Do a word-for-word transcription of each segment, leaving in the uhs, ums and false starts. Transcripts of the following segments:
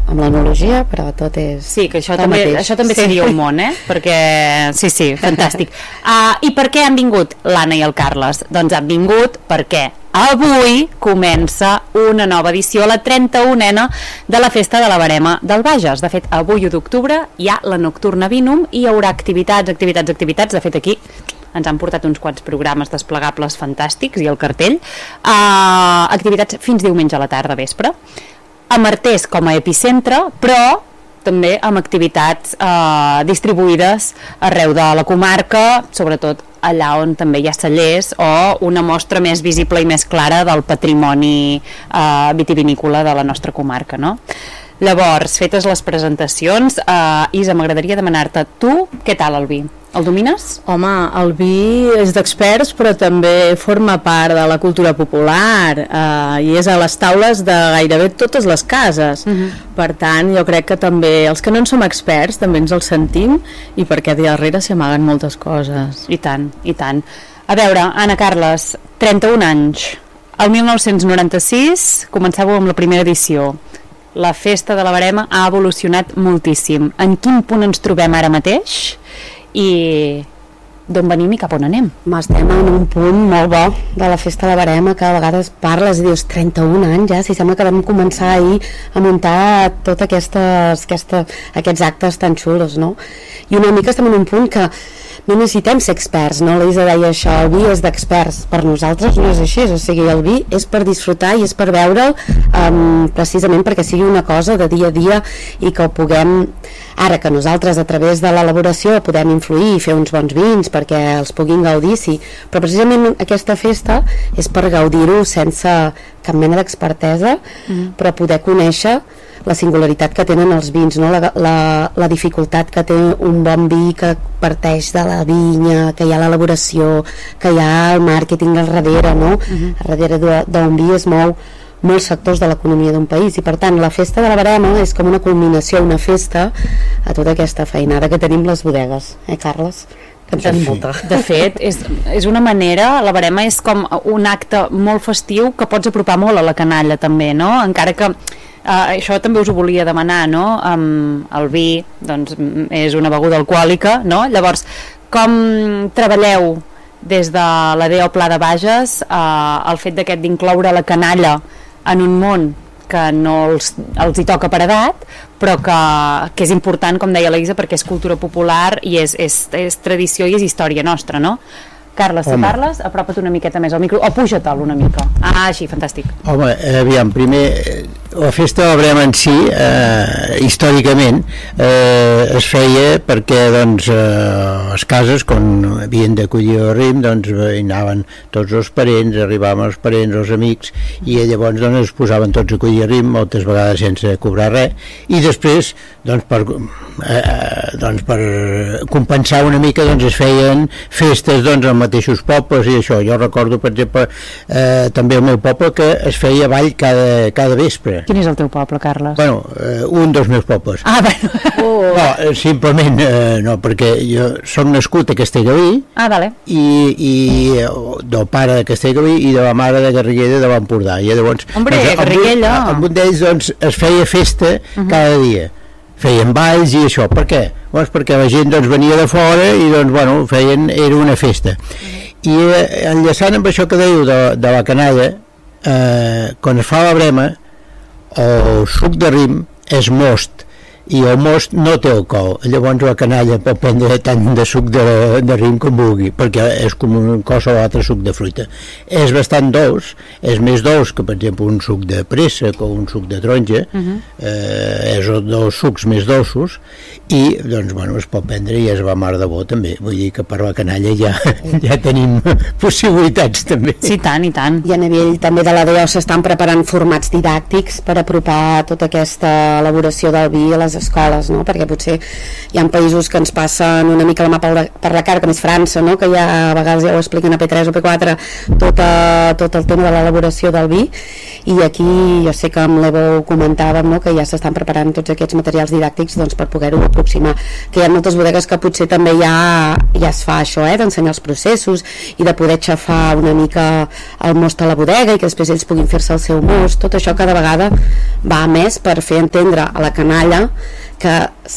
amb l'enologia, però tot és... Sí, que això també, això també sí. seria un món, eh? Perquè, sí, sí, fantàstic. Uh, I per què han vingut l'Anna i el Carles? Doncs han vingut perquè avui comença una nova edició, la trenta-unena de la Festa de la Verema del Bages. De fet, avui u d'octubre hi ha la Nocturna Vinum i hi haurà activitats, activitats, activitats. De fet, aquí ens han portat uns quants programes desplegables fantàstics i el cartell. Uh, activitats fins diumenge a la tarda, vespre. Amb Artés com a epicentre, però també amb activitats eh, distribuïdes arreu de la comarca, sobretot allà on també hi ha cellers o una mostra més visible i més clara del patrimoni eh, vitivinícola de la nostra comarca, no? Llavors, fetes les presentacions, eh, Isa, m'agradaria demanar-te, tu, què tal el vi? El domines? Home, el vi és d'experts, però també forma part de la cultura popular eh, i és a les taules de gairebé totes les cases. Uh-huh. Per tant, jo crec que també els que no en som experts també ens el sentim, i perquè darrere s'hi amaguen moltes coses. I tant, i tant. A veure, Anna, Carles, trenta-un anys. El mil nou-cents noranta-sis començàveu amb la primera edició. La Festa de la Verema ha evolucionat moltíssim. En quin punt ens trobem ara mateix? I d'on venim i cap on anem? Estem en un punt molt bo de la Festa de la Verema, que a vegades parles i dius trenta-un anys ja, si sembla que vam començar ahir a muntar tots aquestes, aquesta, aquests actes tan xulos, no? I una mica estem en un punt que no necessitem ser experts, no? La Isa deia això, el vi és d'experts, per nosaltres no és així, o sigui, el vi és per disfrutar i és per veure'l um, precisament perquè sigui una cosa de dia a dia i que ho puguem, ara que nosaltres a través de l'elaboració podem influir i fer uns bons vins perquè els puguin gaudir, sí, però precisament aquesta festa és per gaudir-ho sense cap mena d'expertesa, mm. però poder conèixer la singularitat que tenen els vins, no? la, la, la dificultat que té un bon vi que parteix de la vinya, que hi ha l'elaboració, que hi ha el màrqueting al darrere, no? Uh-huh. Al darrere d'un vi es mou molts sectors de l'economia d'un país, i per tant la Festa de la Verema és com una culminació, una festa a tota aquesta feinada que tenim les bodegues, eh, Carles? Que en tenim molta. De fet, és, és una manera, la Verema és com un acte molt festiu que pots apropar molt a la canalla també, no? Encara que Uh, això també us ho volia demanar, no? Um, el vi, doncs, és una beguda alcohòlica, no? Llavors, com treballeu des de l'A D O Pla de Bages uh, el fet d'aquest d'incloure la canalla en un món que no els, els hi toca per edat, però que, que és important, com deia la Isa, perquè és cultura popular i és, és, és tradició i és història nostra, no? Carles, si parles, apropa't una miqueta més al micro, o puja-te'l una mica. Ah, així, fantàstic. Home, aviam, primer, la Festa de la Verema en si, eh, històricament, eh, es feia perquè, doncs, eh, les cases, quan havien d'acollir el rim, doncs, hi anaven tots els parents, arribaven els parents, els amics, i llavors, doncs, es posaven tots a acollir el rim, moltes vegades sense cobrar res, i després, doncs, per, eh, doncs, per compensar una mica, doncs, es feien festes, doncs, amb mateixos pobles i això. Jo recordo, per exemple, eh, també el meu poble, que es feia ball cada, cada vespre. Quin és el teu poble, Carles? Bueno, eh, un dels meus pobles. Ah, bueno. Oh. No, simplement, eh, no, perquè jo soc nascut a Castellgalí. Ah, vale. I, i del pare de Castellgalí i de la mare de Garriguella de l'Empordà. I llavors, Hombre, doncs, Garriguella. Amb, amb un d'ells, doncs, es feia festa uh-huh. cada dia. Feien balls i això. Per què? Doncs perquè la gent, doncs, venia de fora i, doncs, bueno, feien, era una festa. I eh, enllaçant amb això que dèieu de, de la canalla, eh, quan es fa la Verema, el suc de rim és most, i el most no té alcohol, llavors la canalla pot prendre tant de suc de, de rim com vulgui, perquè és com un qualsevol altre suc de fruita. És bastant dolç, és més dolç que, per exemple, un suc de préssec o un suc de taronja, uh-huh. eh, és un dels sucs més dolços, i, doncs, bueno, es pot prendre i és la mar de bo, també. Vull dir que per la canalla ja, ja tenim possibilitats, també. Sí, tant, i tant. I a nivell també de l'A D O s'estan preparant formats didàctics per apropar tota aquesta elaboració del vi a les escoles, no? Perquè potser hi ha països que ens passen una mica la mà per la, per la cara, com és França, no? Que ja a vegades ja ho expliquen a P tres o P quatre tot, a, tot el tema de l'elaboració del vi, i aquí jo sé que amb l'Evo ho comentàvem, no? Que ja s'estan preparant tots aquests materials didàctics, doncs, per poder-ho aproximar, que hi ha moltes bodegues que potser també ja, ja es fa això, eh? D'ensenyar els processos i de poder xafar una mica el most a la bodega i que després ells puguin fer-se el seu most. Tot això cada vegada va més per fer entendre a la canalla que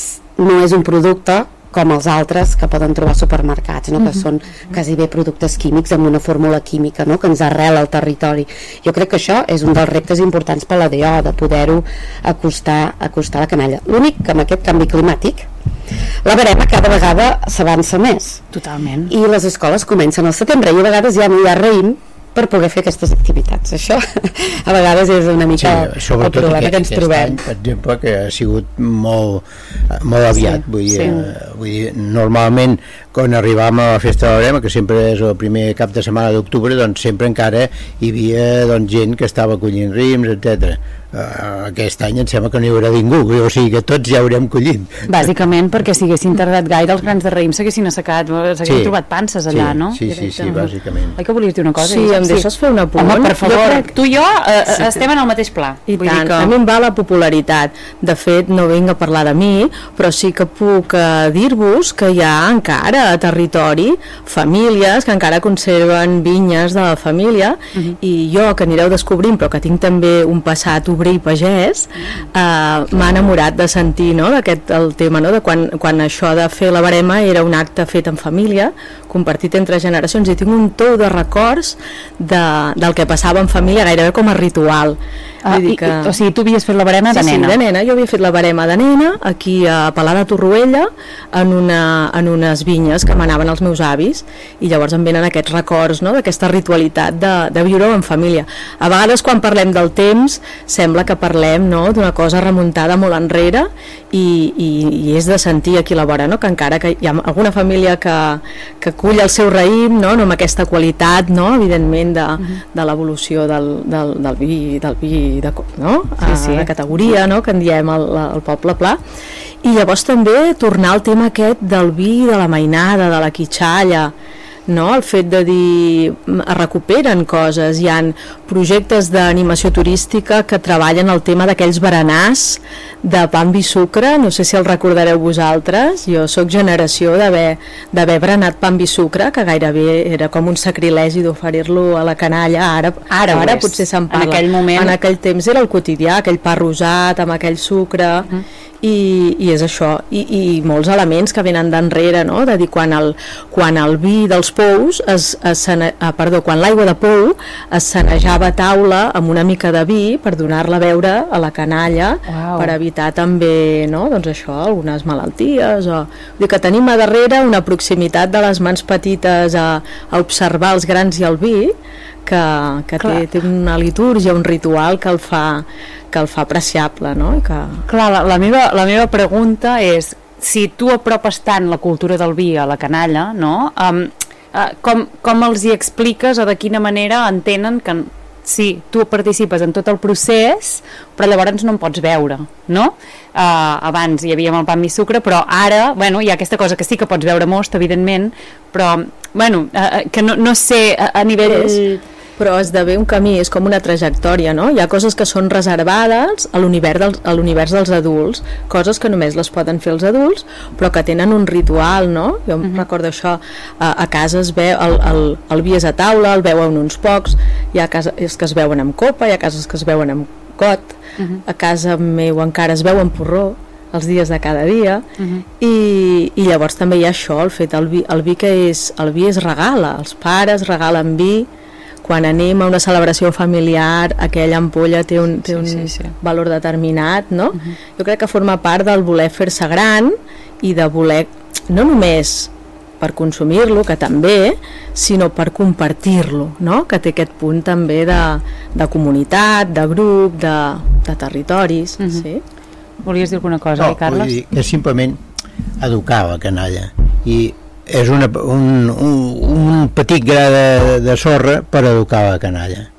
no és un producte com els altres que poden trobar als supermercats, no? Que són quasi bé productes químics amb una fórmula química, no? Que ens arrela al territori. Jo crec que això és un dels reptes importants per l'A D O, de poder-ho acostar, acostar a la canalla. L'únic que amb aquest canvi climàtic la verema cada vegada s'avança més. Totalment. I les escoles comencen al setembre i a vegades ja no hi ha raïm per poder fer aquestes activitats. Això a vegades és una mica sí, el problema aquest, que ens trobem. Any, per exemple, que ha sigut molt, molt aviat. Sí, vull dir, sí. eh, vull dir, normalment quan arribàvem a la festa de la verema, que sempre és el primer cap de setmana d'octubre, doncs sempre encara hi havia doncs, gent que estava collint rims, etcètera. Uh, aquest any em sembla que no hi haurà ningú, o sigui que tots ja haurem collit. Bàsicament perquè si haguessin tardat gaire els grans de raïm s'haguessin assecat, s'haguessin sí, trobat panses allà, sí, no? Sí, sí, sí, bàsicament. Oi que volies dir una cosa? Sí, em deixes fer un apunt? Home, per favor, jo crec... tu i jo eh, sí. estem en el mateix pla. I Vull tant, dir que... a mi em va la popularitat. De fet, no vinc a parlar de mi, però sí que puc eh, dir-vos que hi ha encara a territori famílies que encara conserven vinyes de la família, uh -huh. i jo, que anireu descobrint, però que tinc també un passat obrer i pagès, Uh, m'ha enamorat de sentir, no, d'aquest el tema, no, de quan, quan això de fer la verema era un acte fet en família, compartit entre generacions, i tinc un tou de records de, del que passava en família gairebé com a ritual. Ah, i, que... i, o sigui, tu havies fet la verema sí, de nena? Sí, de nena, jo havia fet la verema de nena aquí a Palar de Torroella en, una, en unes vinyes que manaven els meus avis, i llavors em venen aquests records, no, d'aquesta ritualitat de, de viure-ho en família. A vegades quan parlem del temps sembla que parlem, no, d'una cosa remuntada molt enrere, i, i, i és de sentir aquí a la vora, no, que encara que hi ha alguna família que, que cull el seu raïm, no, no amb aquesta qualitat, no, evidentment de, uh-huh. de l'evolució del, del, del vi, del vi de, no? Sí, sí. de categoria, no? Que en diem el, el poble pla, i llavors també tornar al tema aquest del vi, de la mainada, de la quitxalla, no? El fet de dir es recuperen coses, hi ha projectes d'animació turística que treballen el tema d'aquells berenars de pa amb vi sucre, no sé si el recordareu vosaltres, jo sóc generació d'haver d'haver berenat pa amb vi sucre, que gairebé era com un sacrilegi d'oferir-lo a la canalla, ara, ara, ara potser se'n parla, en aquell moment, en aquell temps era el quotidià, aquell pa rosat amb aquell sucre, uh-huh. I, i és això, I, i molts elements que venen d'enrere, no? De dir, quan el, quan el vi dels pous es, es sane, ah, perdó, quan l'aigua de pou es sanejava a taula amb una mica de vi per donar-la a beure a la canalla, wow. Per evitar també, no, doncs això, algunes malalties, o... Vull dir que tenim a darrere una proximitat de les mans petites a, a observar els grans i el vi, que, que té, té una litúrgia, un ritual que el fa, que el fa apreciable, no? I que... Clar, la, la, meva, la meva pregunta és, si tu apropes tant la cultura del vi a la canalla, no? Um, uh, com, com els hi expliques o de quina manera entenen que sí, tu participes en tot el procés, però llavors no en pots veure, no? Uh, abans hi havia el pa amb vi sucre, però ara, bueno, hi ha aquesta cosa que sí que pots veure most, evidentment, però, bueno, uh, que no, no sé a, a nivell... És... però esdevé un camí, és com una trajectòria, no? Hi ha coses que són reservades a l'univers dels, a l'univers dels adults, coses que només les poden fer els adults, però que tenen un ritual, no? Jo em uh-huh. recordo això, a, a casa es veu, el, el, el vi és a taula, el veuen uns pocs, hi ha cases que es veuen amb copa, hi ha cases que es veuen amb got, uh-huh. a casa meu encara es veu amb porró, els dies de cada dia, uh-huh. i, i llavors també hi ha això, el fet, el vi, el vi que és, el vi es regala, els pares regalen vi, quan anem a una celebració familiar, aquella ampolla té un, té un sí, sí, sí. valor determinat, no? Uh-huh. Jo crec que forma part del voler fer-se gran i de voler, no només per consumir-lo, que també, sinó per compartir-lo, no? Que té aquest punt també de, de comunitat, de grup, de, de territoris. Uh-huh. Sí? Volies dir alguna cosa, no, eh, Carles? Vull dir que simplement educar la canalla, i és una, un, un, un petit gra de, de sorra per educar la canalla,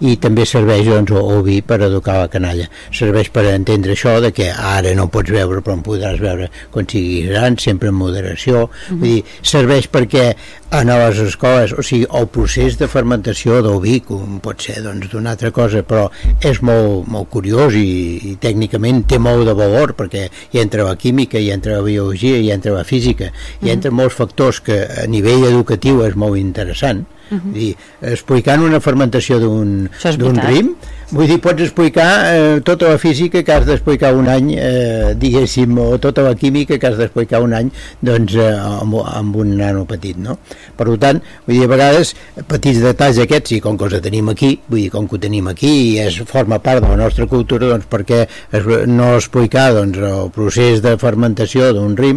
i també serveix doncs, o, o vi per educar la canalla. Serveix per entendre això de que ara no pots beure però en podràs beure quan siguis gran, sempre en moderació. Mm-hmm. Vull dir, serveix perquè a les escoles, o sigui, el procés de fermentació del vi, com pot ser doncs, d'una altra cosa, però és molt, molt curiós i, i tècnicament té molt de valor perquè hi entra la química, hi entra la biologia, hi entra la física, hi entra molts factors que a nivell educatiu és molt interessant. Uh-huh. Dir, explicant una fermentació d'un rim, vull dir, pots explicar eh, tota la física que has d'explicar un any, eh, diguéssim, o tota la química que has d'explicar un any, doncs, eh, amb, amb un nano petit, no? Per tant, vull dir, a vegades, petits detalls aquests, i com que els tenim aquí, vull dir, com que ho tenim aquí i es forma part de la nostra cultura, doncs, perquè es, no explicar, doncs, el procés de fermentació d'un rim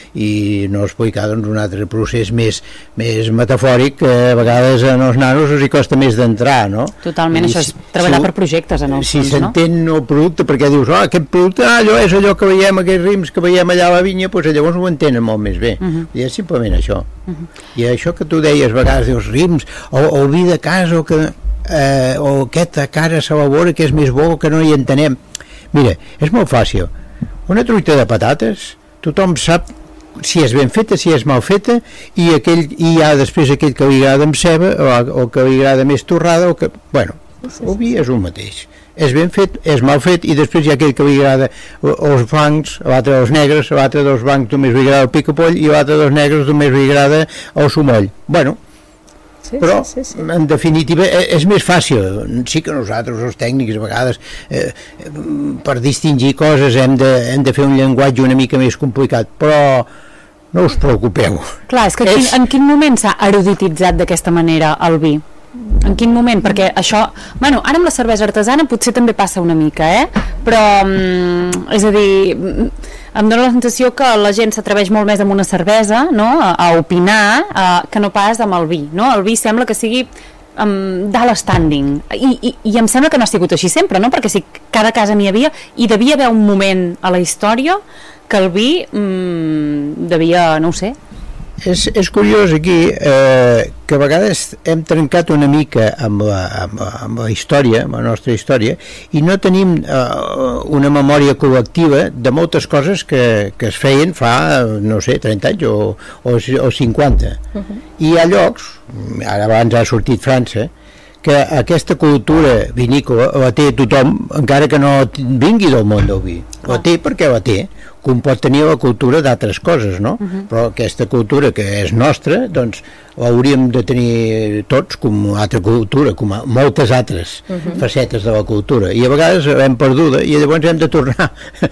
i no explicar, doncs, un altre procés més, més metafòric que a vegades en els nanos els hi costa més d'entrar, no? Totalment, I això és treballar si, per projectes en el si fons, no? Si s'entén el producte, perquè dius, ah, aquest producte, ah, allò és allò que veiem, aquests rims que veiem allà a la vinya, doncs llavors ho entenen molt més bé. Uh-huh. I és simplement això. Uh-huh. I això que tu deies a vegades, dius, rims, o, o el vi de casa, o, que, eh, o aquesta cara s'elabora que és més bo, que no hi entenem. Mira, és molt fàcil. Una truita de patates, tothom sap si és ben feta, si és mal feta, i, aquell, i hi ha després aquell que li agrada amb ceba o, o que li agrada més torrada o que, bueno, el vi és un mateix, és ben fet, és mal fet, i després hi ha aquell que li agrada els blancs, l'altre dels negres, l'altre dels blancs només li agrada el picapoll i l'altre dels negres només li agrada el sumoll. Bueno, sí, però sí, sí, sí. En definitiva és més fàcil. Sí que nosaltres els tècnics a vegades eh, per distingir coses hem de, hem de fer un llenguatge una mica més complicat, però no us preocupeu. Clar, és que és... Quin, en quin moment s'ha erudititzat d'aquesta manera el vi? En quin moment? Perquè això, bueno, ara amb la cervesa artesana potser també passa una mica, eh? Però, mm, és a dir, em dóna la sensació que la gent s'atreveix molt més amb una cervesa, no?, a, a opinar, a, que no pas amb el vi, no? El vi sembla que sigui um, d'alt standing, I, i, i em sembla que no ha sigut així sempre, no?, perquè si cada casa n'hi havia, i devia haver un moment a la història que el vi mmm, devia, no ho sé. És, és curiós aquí eh, que a vegades hem trencat una mica amb la, amb, amb la història, amb la nostra història, i no tenim eh, una memòria col·lectiva de moltes coses que, que es feien fa, no sé, trenta anys o, o, o cinquanta. Uh-huh. I hi ha llocs, ara abans ha sortit França, que aquesta cultura vinícola la té tothom, encara que no vingui del món del vi. La té perquè la té, com pot tenir la cultura d'altres coses, no? Uh-huh. Però aquesta cultura que és nostra, doncs l'hauríem de tenir tots com altra cultura, com moltes altres uh-huh. facetes de la cultura, i a vegades l'hem perduda, i llavors hem de tornar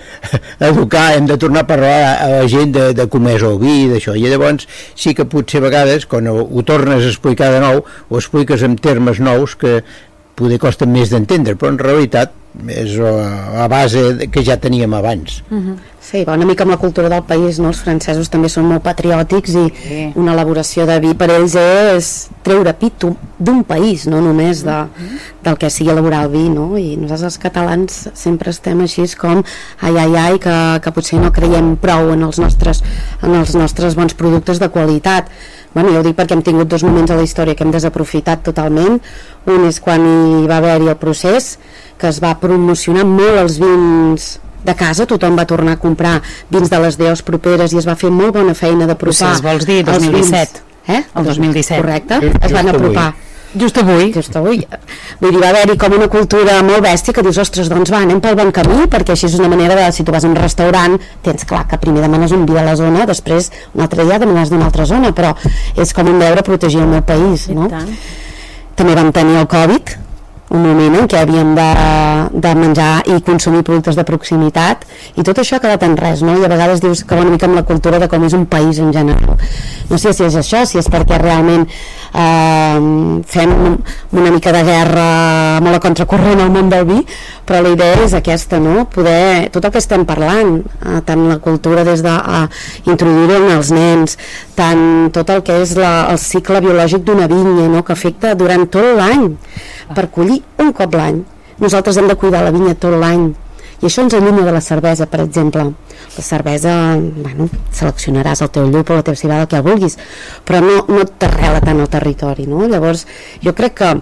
a educar, hem de tornar a parlar a la gent de, de com és el vi, d'això, i llavors sí que potser a vegades quan ho, ho tornes a explicar de nou, ho expliques en termes nous que poder costa més d'entendre, però en realitat és la base que ja teníem abans. Uh-huh. Sí, va una mica amb la cultura del país, no? Els francesos també són molt patriòtics i sí. Una elaboració de vi per ells és treure pit d'un país, no només de, del que sigui elaborar el vi, no? I nosaltres els catalans sempre estem així com ai, ai, ai, que, que potser no creiem prou en els nostres, en els nostres bons productes de qualitat. Bueno, jo ho dic perquè hem tingut dos moments a la història que hem desaprofitat totalment. Un és quan hi va haver-hi el procés, que es va promocionar molt els vins de casa, tothom va tornar a comprar vins de les deos properes i es va fer molt bona feina d'apropar. Procés, vols dir, dos mil disset? Eh? El dos mil disset. Correcte, es van apropar. Just avui. Just avui. Vull dir, va haver-hi com una cultura molt bèstia que dius, ostres, doncs va, anem pel bon camí, perquè així és una manera de, si tu vas a un restaurant, tens clar que primer demanes un vi de la zona, després un altre dia demanes d'una altra zona, però és com un deure protegir el meu país, no? També vam tenir el Covid, un moment en què havíem de, de menjar i consumir productes de proximitat, i tot això ha quedat en res, no? I a vegades dius que va una mica amb la cultura de com és un país en general. No sé si és això, si és perquè realment eh, fem una mica de guerra molt a contracorrent al món del vi, però la idea és aquesta, no? Poder, tot el que estem parlant, eh, tant la cultura des de eh, introduir-ho en els nens, tant tot el que és la, el cicle biològic d'una vinya, no? Que afecta durant tot l'any, per collir un cop l'any. Nosaltres hem de cuidar la vinya tot l'any, i això ens allunya de la cervesa, per exemple. La cervesa, bueno, seleccionaràs el teu llup o la teva civada, el que vulguis, però no, no t'arrela tant al territori, no? Llavors jo crec que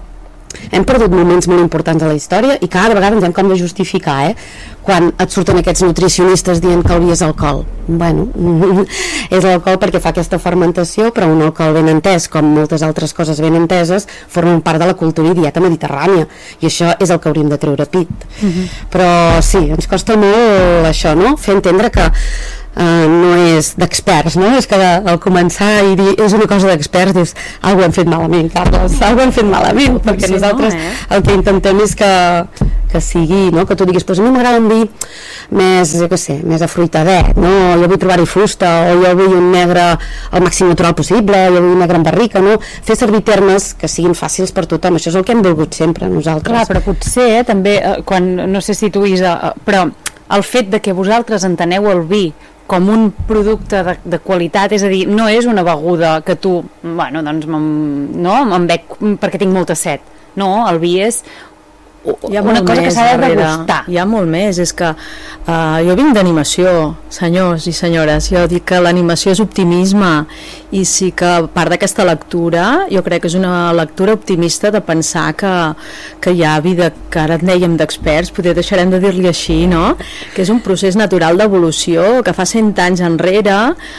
hem perdut moments molt importants a la història i cada vegada ens hem com de justificar, eh? Quan et surten aquests nutricionistes dient que el vi és alcohol. Bueno, és l'alcohol perquè fa aquesta fermentació, però un alcohol ben entès, com moltes altres coses ben enteses, formen part de la cultura i dieta mediterrània, i això és el que hauríem de treure pit. Uh-huh. Però sí, ens costa molt això, no? Fer entendre que Uh, no és d'experts, no? És que al començar i dir és una cosa d'experts dius, algú hem fet malament, Carles, algú hem fet malament, perquè sí, nosaltres no, eh? El que intentem és que, que sigui, no? Que tu diguis, pues a mi m'agrada un vi més, jo què sé, més afruitadet, no? Jo vull trobar-hi fusta, o jo vull un negre al màxim natural possible, jo vull un negre en barrica, no? Fer servir termes que siguin fàcils per tothom, això és el que hem volgut sempre nosaltres. Clar, però potser, eh, també, eh, quan, no sé si tu, Isa, eh, però el fet de que vosaltres enteneu el vi com un producte de, de qualitat, és a dir, no és una beguda que tu, bueno, doncs, no, em bec perquè tinc molta set. No, el vi és una cosa que s'ha de degustar. Hi ha molt més, és que uh, jo vinc d'animació, senyors i senyores, jo dic que l'animació és optimisme, i sí que part d'aquesta lectura jo crec que és una lectura optimista de pensar que, que hi ha vida, que ara en dèiem d'experts, potser deixarem de dir-li així, no? Que és un procés natural d'evolució, que fa cent anys enrere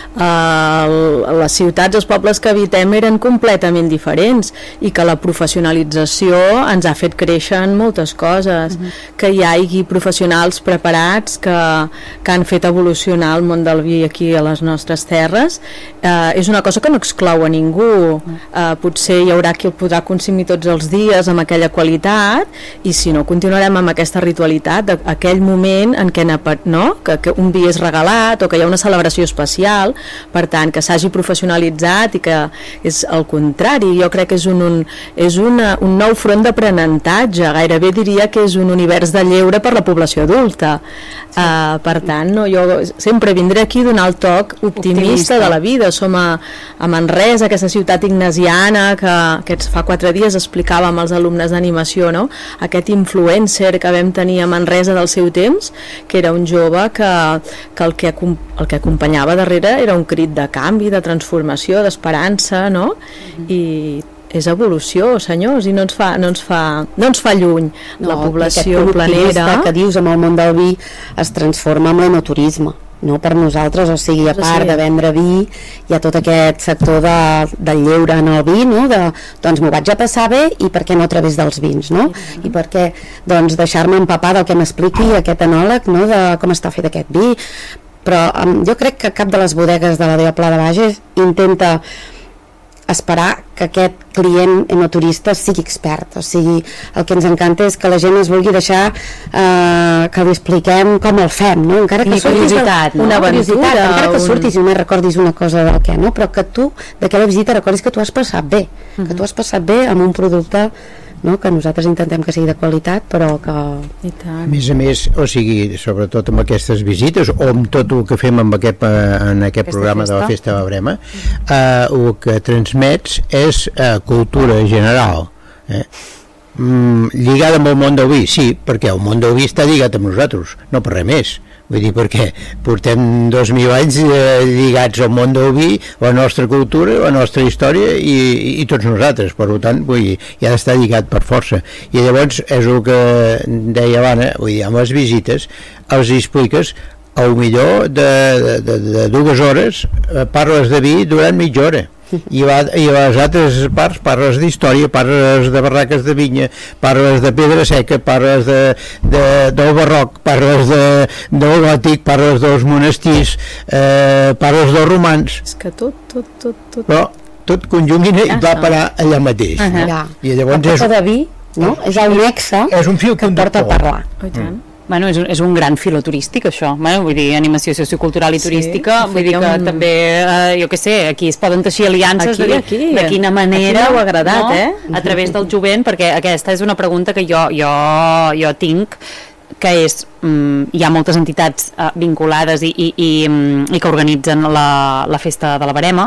uh, les ciutats, els pobles que habitem eren completament diferents, i que la professionalització ens ha fet créixer en moltes coses, uh-huh. Que hi hagi professionals preparats que, que han fet evolucionar el món del vi aquí a les nostres terres, eh, és una cosa que no exclou a ningú, eh, potser hi haurà qui el podrà consumir tots els dies amb aquella qualitat, i si no continuarem amb aquesta ritualitat d'aquell moment en què no? que, que un vi és regalat o que hi ha una celebració especial, per tant que s'hagi professionalitzat, i que és el contrari, jo crec que és un, un, és una, un nou front d'aprenentatge, gairebé diria que és un univers de lleure per la població adulta. Sí. Uh, per tant, no, jo sempre vindré aquí a donar el toc optimista, optimista de la vida. Som a, a Manresa, aquesta ciutat ignasiana que aquests fa quatre dies explicava amb els alumnes d'animació, no? Aquest influencer que vam tenir a Manresa del seu temps, que era un jove que, que, el, que el que acompanyava darrere era un crit de canvi, de transformació, d'esperança, no? Mm-hmm. I és evolució, senyors, i no ens fa, no ens fa, no ens fa lluny, no, la població planera que dius amb el món del vi es transforma en l'enoturisme, no per nosaltres, o sigui, a part de vendre vi hi ha tot aquest sector de, del lleure en el vi, no? De, doncs m'ho vaig a passar bé, i per què no a través dels vins, no? Mm-hmm. I per què doncs deixar-me empapar del que m'expliqui aquest enòleg, no? De com està fet aquest vi, però um, jo crec que cap de les bodegues de la D O Pla de Bages intenta esperar que aquest client enoturista sigui expert, o sigui, el que ens encanta és que la gent es vulgui deixar eh, que li expliquem com el fem, no? Encara que surtis no? una aventura, encara que un... surtis i no recordis una cosa del què, no? Però que tu d'aquella visita recordis que tu has passat bé, uh-huh. que tu has passat bé amb un producte, no? Que nosaltres intentem que sigui de qualitat, però que... I tant. A més a més, o sigui, sobretot amb aquestes visites o amb tot el que fem amb aquest, en aquest Aquesta programa festa. De la Festa de la Brema, eh, el que transmets és eh, cultura general, eh? mm, lligada amb el món del vi, sí, perquè el món del vi està lligat amb nosaltres, no per res més. Vull dir, perquè portem dos mil anys eh, lligats al món del vi, la nostra cultura, la nostra història i, i, i tots nosaltres, per tant, vull dir, hi ha d'estar lligat per força. I llavors és el que deia l'Anna, vull dir, amb les visites els expliques, al millor de, de, de, de dues hores eh, parles de vi durant mitja hora. I, va, i a les altres parts parles d'història, parles de barraques de vinya, parles de pedra seca, parles de, de, del barroc, parles de, del gòtic, parles dels monestirs, eh, parles dels romans. És que tot, tot, tot, tot... Però tot conjungina i va parar allà mateix. Uh-huh. No? I llavors la copa de vi, no? És el nexe és un fil que porta a parlar. Oh, i tant. Mm. Bueno, és un, és un gran filo turístic, això. Bueno, vull dir, animació sociocultural i turística, sí, vull dir que un... també, eh, jo què sé, aquí es poden teixir aliances aquí, de, aquí. de quina manera, aquí agradat, no? eh? A través del jovent, perquè aquesta és una pregunta que jo, jo, jo tinc, que és, um, hi ha moltes entitats uh, vinculades i, i, i, um, i que organitzen la, la festa de la Verema,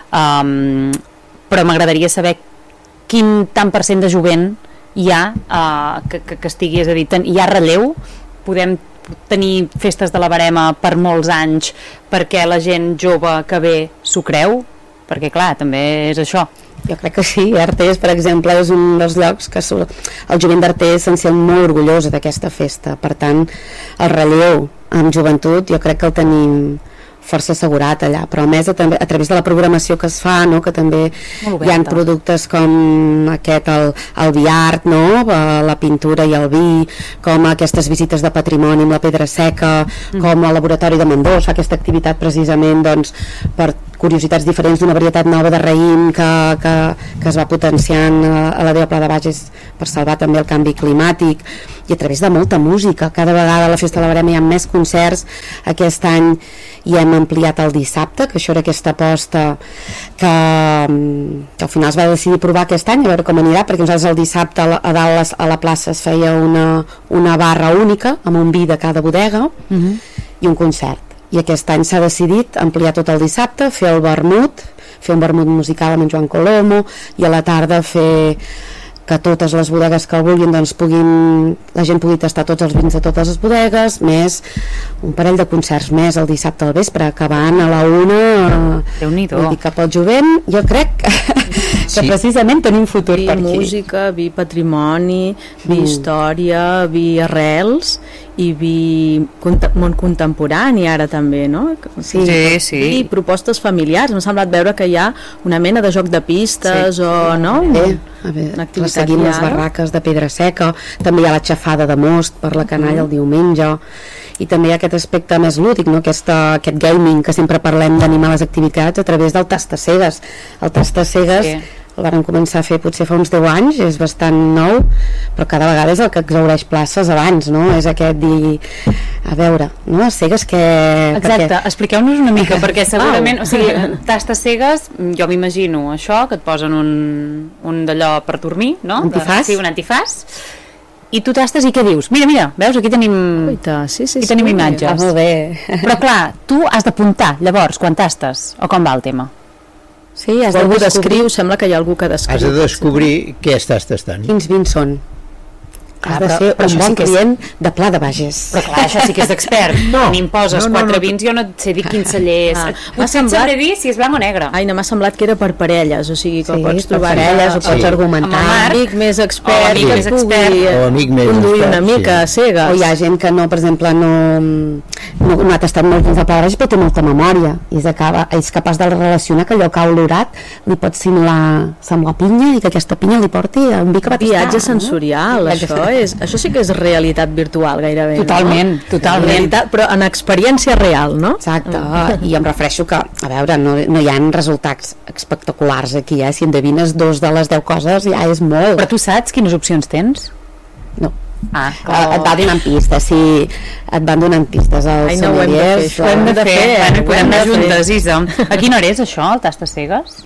um, però m'agradaria saber quin tant per cent de jovent hi ha uh, que, que, que estigui, és a dir, ten, hi ha relleu, podem tenir festes de la Verema per molts anys perquè la gent jove que ve s'ho creu, perquè clar, també és això. jo crec que sí. Artés, per exemple, és un dels llocs que el jovent d'Artés se'n sent molt orgullosa d'aquesta festa. Per tant, el relleu amb joventut jo crec que el tenim força assegurat allà, però a més a, a través de la programació que es fa, no? Que també hi ha productes com aquest, el, el biart, no? La pintura i el vi, com aquestes visites de patrimoni amb la pedra seca, mm. com el laboratori de Mandós fa aquesta activitat precisament doncs, per curiositats diferents d'una varietat nova de raïm que, que, que es va potenciant a, a la Diopla de Bages per salvar també el canvi climàtic, i a través de molta música. Cada vegada a la Festa de la Verema hi ha més concerts. Aquest any hi hem ampliat el dissabte, que això era aquesta aposta que, que al final es va decidir provar aquest any, a veure com anirà, perquè nosaltres el dissabte a, la, a dalt a la plaça es feia una, una barra única amb un vi de cada bodega uh-huh. i un concert. I aquest any s'ha decidit ampliar tot el dissabte, fer el vermut, fer un vermut musical amb en Joan Colomo, i a la tarda fer que totes les bodegues que el vulguin doncs puguin, la gent pugui tastar tots els vins de totes les bodegues, més un parell de concerts més el dissabte al vespre, acabant a la una. Déu-n'hi-do. Vull dir que pel jovent jo crec que, sí. que precisament tenim futur vi per aquí. Música, vi patrimoni, vi mm. història, vi arrels i vi cont- món contemporani ara també, no? Sí, sí, sí. I propostes familiars. M'ha semblat veure que hi ha una mena de joc de pistes sí. o no? Bé, a veure, seguim les barraques de pedra seca, també hi ha la xafada de most per la canalla mm. el diumenge, i també hi ha aquest aspecte més lúdic, no? Aquesta, aquest gaming que sempre parlem d'animar les activitats a través del tastacegues. El tastacegues sí. el van començar a fer potser fa uns deu anys, és bastant nou, però cada vegada és el que exhaureix places abans, no? És aquest dir, a veure, no? Cegues que... Exacte, perquè... expliqueu-nos una mica, perquè segurament, oh. o sigui, tastes cegues, jo m'imagino això, que et posen un, un d'allò per dormir, no? Antifàs. De, sí, un antifàs, i tu tastes i què dius? Mira, mira, veus, aquí tenim, Oita, sí, sí, aquí tenim sí, imatges. Ah, molt bé. Però clar, tu has d'apuntar, llavors, quan tastes, o com va el tema? Sí, has de algú descriu, sembla que hi ha algú que descriu. Has de descobrir què estàs tastant. Quins vins són. Has Ah, de però- ser però un això bon sí que és- client de Pla de Bages. Però clar, això sí que és d'expert. No, a mi em poses no, no, quatre no. vins, jo no et sé dir quin celler és. Ah, Ah, m'ha potser et semblat- sabré dir si és blanc o negre. Ai, no m'ha semblat que era per parelles, o sigui que Sí, pots per trobar parelles, ho pots Sí. argumentar. Amb el Marc. amic més expert, O amic que més et pugui expert. O amic més conduir expert, una mica sí. a cegues. O hi ha gent que no, per exemple, no, no, no ha tastat molt dins de Pla de Bages, però té molta memòria i és, acaba, és capaç de relacionar que allò que ha olorat li pot simular semblar pinya i que aquesta pinya li porti a un vi que va tastar. Viatge sensorial, no? això, és, això sí que és realitat virtual gairebé. Totalment, no? totalment. Realitat, però en experiència real, no? Exacte, i em refereixo que, a veure, no, no hi ha resultats espectaculars aquí, eh? Si endevines dos de les deu coses ja és molt. Però tu saps quines opcions tens? No. Ah, Oh. Et va donant pistes, sí, et van donant pistes els Ai, no, ho hem de fer, sommeliers. això. Ho hem de de fer, fer, bueno, ho hem podem de anar fer. juntes, Isa. A quina hora és això, el tastes cegues?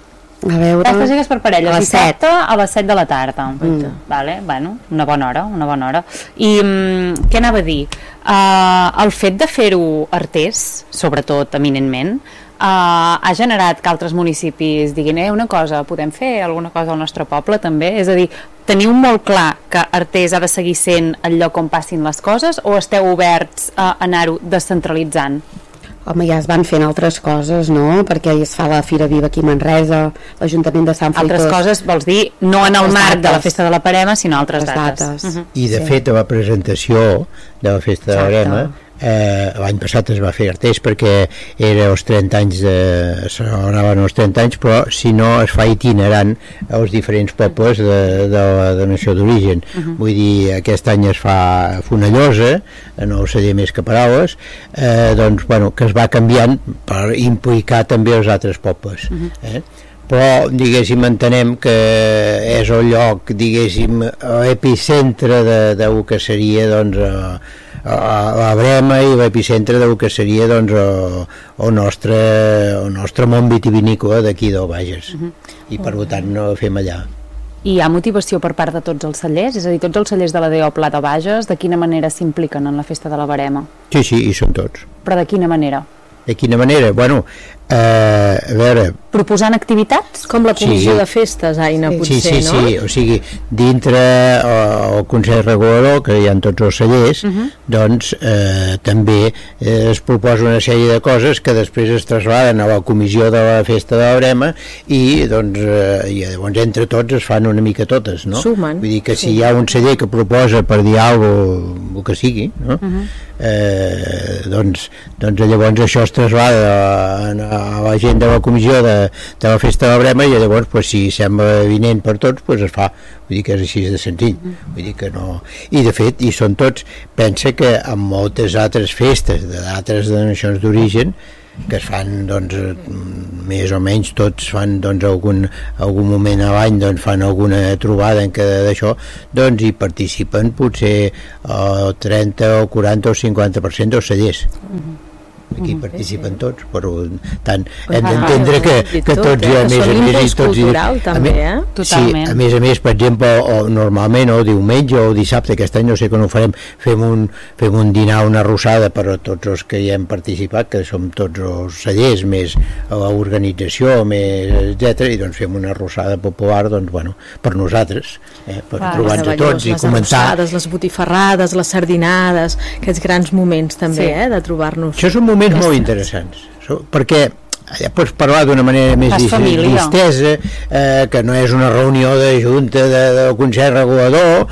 A veure... Tastes cegues per parelles, A les set. dissabte a les set de la tarda. Mm. Vale, bueno, una bona hora, una bona hora. I mm, què anava a dir? Uh, el fet de fer-ho artés, sobretot, eminentment, Uh, ha generat que altres municipis diguin eh, una cosa, podem fer alguna cosa al nostre poble també? És a dir, teniu molt clar que Artés ha de seguir sent el lloc on passin les coses o esteu oberts a anar-ho descentralitzant? Home, ja es van fent altres coses, no? Perquè es fa la Fira Viva aquí a Manresa, l'Ajuntament de Sant Fruitós... Altres coses, vols dir, no en el Altres marc de la dates. Festa de la Parema, sinó altres Altres dates. dates. Uh-huh. I de Sí. fet a la presentació de la Festa de la Exacte. Verema eh, l'any passat es va fer Artés perquè era els trenta anys de, celebraven els trenta anys, però si no es fa itinerant als diferents pobles de, de la denominació d'origen. Uh-huh. Vull dir, aquest any es fa Fonellosa, no ho sé més que paraules, eh, doncs, bueno, que es va canviant per implicar també els altres pobles. Uh-huh. eh? Però diguéssim entenem que és el lloc, diguéssim, l'epicentre de, del que seria doncs a, a la Brema i l'epicentre del que seria doncs el, el, nostre, el nostre món vitivinícola d'aquí del Bages. Uh-huh. I per tant no ho fem allà. I hi ha motivació per part de tots els cellers? És a dir, tots els cellers de la D O Pla de Bages, de quina manera s'impliquen en la Festa de la Verema? Sí, sí, hi són tots. Però de quina manera? De quina manera? Bueno, Uh, a veure... Proposant activitats? Com la comissió Sí. de festes, Aina, Sí, potser, sí, no? sí, o sigui, dintre eh, el Consell Regulador, que hi ha tots els cellers, uh -huh. doncs eh, també eh, es proposa una sèrie de coses que després es trasladen a la comissió de la Festa de la Brema i, doncs, eh, i llavors entre tots es fan una mica totes, no? Sumen. Vull dir que si Sí. hi ha un celler que proposa per dir alguna cosa, el que sigui, no? Uh -huh. eh, doncs, doncs llavors això es traslada a, a la gent de la comissió de, de la Festa de la Brema i llavors pues, si sembla evident per tots pues, es fa, vull dir que és així de senzill, vull dir que no, i de fet i són tots, pensa que en moltes altres festes d'altres denominacions d'origen que es fan doncs més o menys tots fan doncs algun, algun moment a l'any doncs fan alguna trobada en cada d'això doncs hi participen potser el trenta o quaranta o cinquanta per cent dels cellers. Aquí participen tots, però tant hem d'entendre que, que tots i a més a més i tots cultural, també, eh? Totalment. Sí, a més a més, per exemple, o, normalment o diumenge o dissabte, aquest any no sé com ho farem, fem un, fem un dinar, una arrossada per a tots els que hi hem participat, que som tots els cellers, més l'organització, més etcètera, i doncs fem una arrossada popular, doncs bueno, per nosaltres, eh, per Ah, trobar-nos a tots i les comentar. arrossades, les botifarrades, les sardinades, aquests grans moments també, Sí. eh, de trobar-nos. Això són moments molt interessants, so, perquè ja pots parlar d'una manera més Fas dis família. distesa, eh, que no és una reunió de junta de, de Consell Regulador,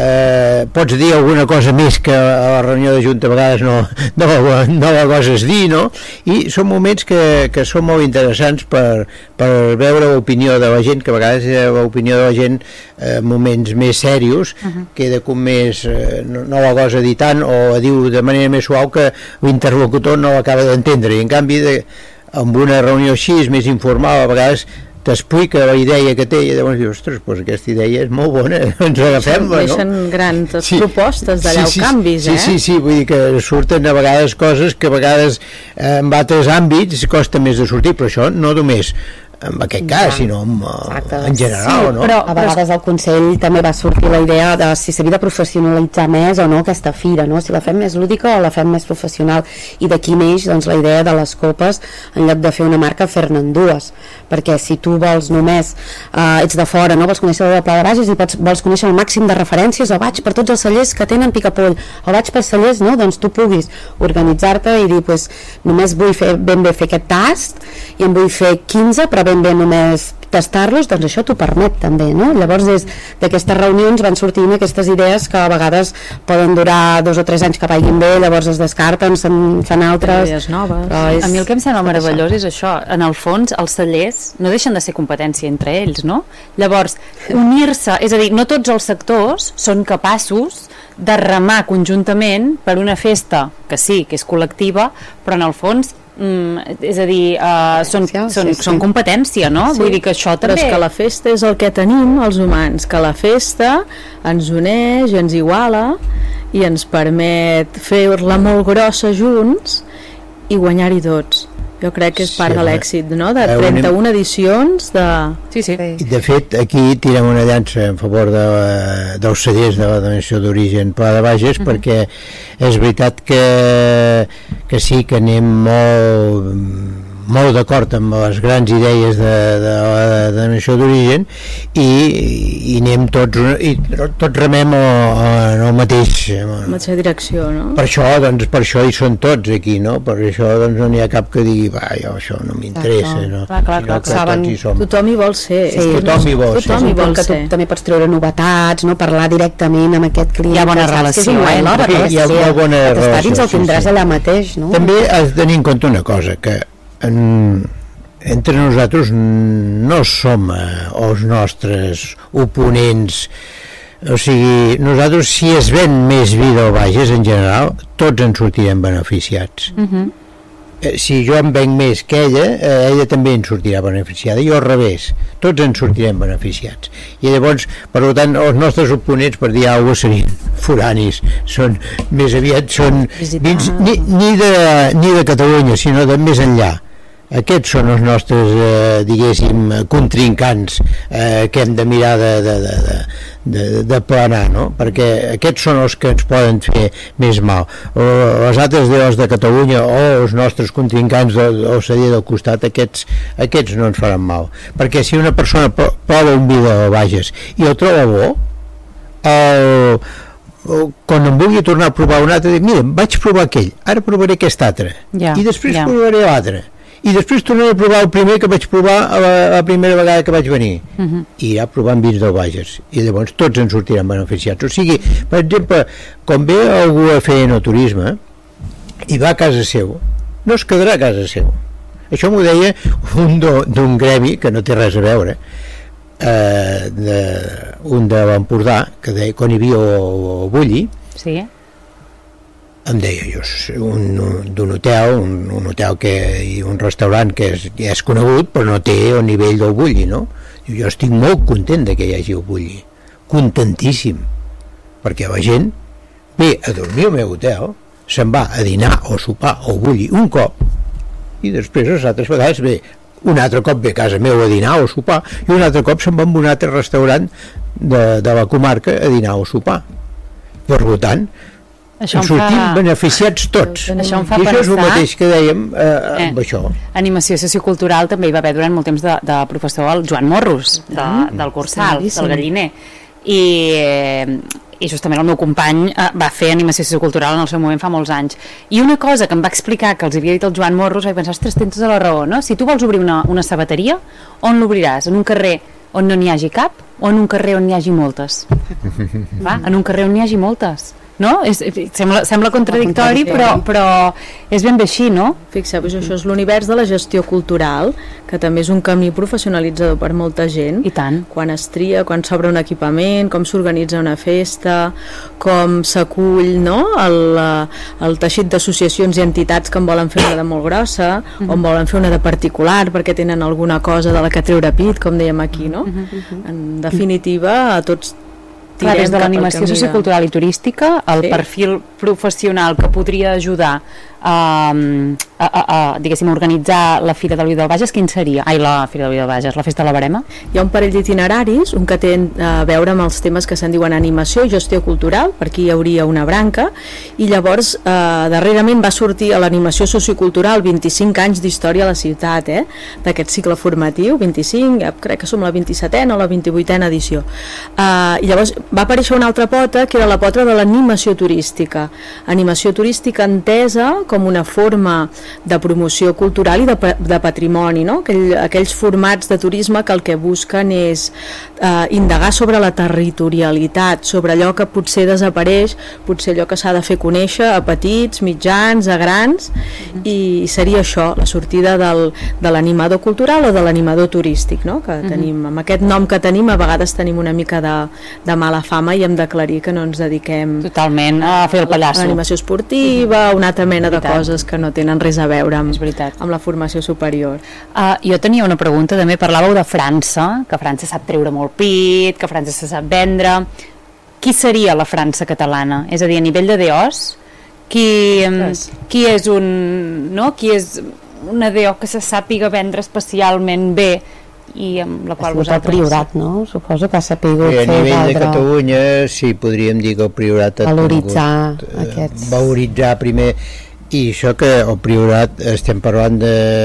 eh, pots dir alguna cosa més que a la reunió de junta a vegades no, no, no la goses dir, no? I són moments que, que són molt interessants per, per veure l'opinió de la gent, que a vegades l'opinió de la gent en eh, moments més serios uh -huh. queda com més eh, no, no la gosa dir tant o diu de manera més suau que l'interlocutor no l'acaba d'entendre, i en canvi de, amb una reunió així més informal a vegades t'explica la idea que té i llavors dius, ostres, doncs aquesta idea és molt bona, ens agafem-la, no? Deixen grans Sí. propostes d'allà sí, sí, o canvis, sí, eh? Sí, sí, vull dir que surten a vegades coses que a vegades eh, en altres àmbits costa més de sortir, però això no només en aquest cas, Ja. sinó en, Exacte. en general, Sí, no? però a vegades al Consell també va sortir la idea de si s'havia de professionalitzar més o no aquesta fira, no? Si la fem més lúdica o la fem més professional, i d'aquí neix doncs, la idea de les copes, en lloc de fer una marca fer-ne dues, perquè si tu vols només eh, ets de fora, no? Vols conèixer la Pla de Bages i pots, vols conèixer el màxim de referències, o vaig per tots els cellers que tenen picapoll, o vaig per cellers, no? Doncs tu puguis organitzar-te i dir, pues, només vull fer ben bé fer aquest tast i en vull fer quinze, però ben bé només tastar-los, doncs això t'ho permet també, no? Llavors des d'aquestes reunions van sortint aquestes idees que a vegades poden durar dos o tres anys que vagin bé, llavors es descarten, se'n fan altres, Idees noves. però és A mi el que em sembla tot meravellós això. és això, en el fons els cellers no deixen de ser competència entre ells, no? Llavors, unir-se, és a dir, no tots els sectors són capaços de remar conjuntament per una festa que sí, que és col·lectiva, però en el fons Mm, és a dir, uh, són, Sí, són, sí. són competència, no? Sí, Vull dir que això però també... és que la festa és el que tenim els humans, que la festa ens uneix, ens iguala i ens permet fer-la molt grossa junts i guanyar-hi tots. Jo crec que és part Sí, de l'èxit, no? De eh, trenta-una edicions de... Sí, sí. Sí. I de fet aquí tirem una llança en favor de, dels cellers de la denominació d'origen Pla de Bages, uh -huh. perquè és veritat que, que sí que anem molt molt d'acord amb les grans idees de, de la denominació d'origen i, i anem tots i tots remem en el mateix la mateixa direcció, no? per això, doncs, per això hi són tots aquí, no? Per això doncs, no n'hi ha cap que digui va, jo això no m'interessa, no? Clar, clar, clar, Sinó que saben- tots hi som. Tothom hi vol ser. Sí, és que tothom hi vol ser. Tothom hi vol que tu ser. també pots treure novetats, no? Parlar directament amb aquest client. Hi ha bona que saps que és un relació, eh? white lover, Sí, no? hi ha molt bona que t'està relació, dins el sí, tindràs sí. allà mateix, no? També has de tenir en compte una cosa, que en, entre nosaltres no som eh, els nostres oponents, o sigui, nosaltres si es ven més vi del Bages en general, tots en sortirem beneficiats. Uh -huh. Eh, si jo em venc més que ella, eh, ella també en sortirà beneficiada, i al revés, tots en sortirem beneficiats. I llavors, per tant, els nostres oponents, per dir alguna cosa, serien foranis, són més aviat són Visitar. dins, ni, ni, de, ni de Catalunya, sinó de més enllà. aquests són els nostres, eh, diguéssim, contrincants eh, que hem de mirar de, de, de, de, de, de planar, no? Perquè aquests són els que ens poden fer més mal. O les altres deus de Catalunya o els nostres contrincants del, del celler del costat, aquests, aquests no ens faran mal. Perquè si una persona prova un vi de Bages i el troba bo, el, quan em vulgui tornar a provar un altre, dic, mira, vaig provar aquell, ara provaré aquest altre, ja, i després ja. provaré l'altre, i després tornaré a provar el primer que vaig provar a la, la primera vegada que vaig venir, uh -huh. i ja provant vins del Bages, i llavors tots ens sortiran beneficiats. O sigui, per exemple, quan ve algú a fer enoturisme i va a casa seu, no es quedarà a casa seu. Això m'ho deia un d'un gremi que no té res a veure, eh, de, un de l'Empordà, que deia, quan hi havia el, el Bulli, sí. em deia, jo un, d'un hotel un, un hotel que, i un restaurant que és, ja és conegut però no té el nivell del Bulli, no? Jo estic molt content de que hi hagi el Bulli, contentíssim, perquè la gent ve a dormir al meu hotel, se'n va a dinar o sopar al Bulli un cop i després les altres vegades ve un altre cop ve a casa meu a dinar o sopar i un altre cop se'n va a un altre restaurant de, de la comarca a dinar o sopar. Per tant, això en sortim fa... beneficiats tots. Això em fa I això pensar... és el mateix que dèiem eh, amb eh, això. Animació sociocultural també hi va haver durant molt temps de, de professor el Joan Morros, de, mm. del Cursal, sí, del Galliner. I, eh, i justament el meu company eh, va fer animació sociocultural en el seu moment fa molts anys. I una cosa que em va explicar que els havia dit el Joan Morros, vaig pensar, ostres, tens tota la raó, no? Si tu vols obrir una, una sabateria, on l'obriràs? En un carrer on no n'hi hagi cap o en un carrer on n'hi hagi moltes? Va? En un carrer on n'hi hagi moltes. No? És, sembla, sembla contradictori, però, però és ben bé així, no? Fixeu-vos, això és l'univers de la gestió cultural, que també és un camí professionalitzador per molta gent. I tant. Quan es tria, quan s'obre un equipament, com s'organitza una festa, com s'acull, no? el, el teixit d'associacions i entitats que en volen fer una de molt grossa, uh-huh. o en volen fer una de particular perquè tenen alguna cosa de la que treure pit, com dèiem aquí, no? Uh-huh. En definitiva, a tots a través de l'animació sociocultural i turística, el sí. perfil professional que podria ajudar a, a, a, a, diguéssim, a organitzar la Fira del Vi del Bages, quin seria? Ai, la Fira del Vi del Bages, la Festa de la Verema? Hi ha un parell d'itineraris, un que té a veure amb els temes que se'n diuen animació i gestió cultural, per aquí hi hauria una branca, i llavors eh, darrerament va sortir a l'animació sociocultural vint-i-cinc anys d'història a la ciutat, eh? D'aquest cicle formatiu, vint-i-cinc, ja crec que som la vint-i-setena o la vint-i-vuitena edició. Eh, I llavors va aparèixer una altra pota, que era la pota de l'animació turística. Animació turística entesa com una forma de promoció cultural i de, de patrimoni, no? Aquell, aquells formats de turisme que el que busquen és eh, indagar sobre la territorialitat, sobre allò que potser desapareix, potser allò que s'ha de fer conèixer a petits, mitjans, a grans, mm-hmm. i seria això, la sortida del, de l'animador cultural o de l'animador turístic, no? Que tenim, mm-hmm. amb aquest nom que tenim, a vegades tenim una mica de, de mala fama i hem d'aclarir que no ens dediquem totalment a fer el pallasso, a l'animació esportiva, mm-hmm. una altra mena de coses que no tenen res a veure amb, amb la formació superior. Uh, jo tenia una pregunta, també parlàveu de França, que França sap treure molt pit, que França se sap vendre. Qui seria la França catalana? És a dir, a nivell de D Os, qui, qui és un, no? Qui és una D O que se sàpiga vendre especialment bé i amb la qual vosaltres... El Priorat, no? Suposo que ha sapigut fer... A nivell de Catalunya, sí, podríem dir que el Priorat ha valoritzar tingut, aquests... valoritzar primer. I això que el Priorat estem parlant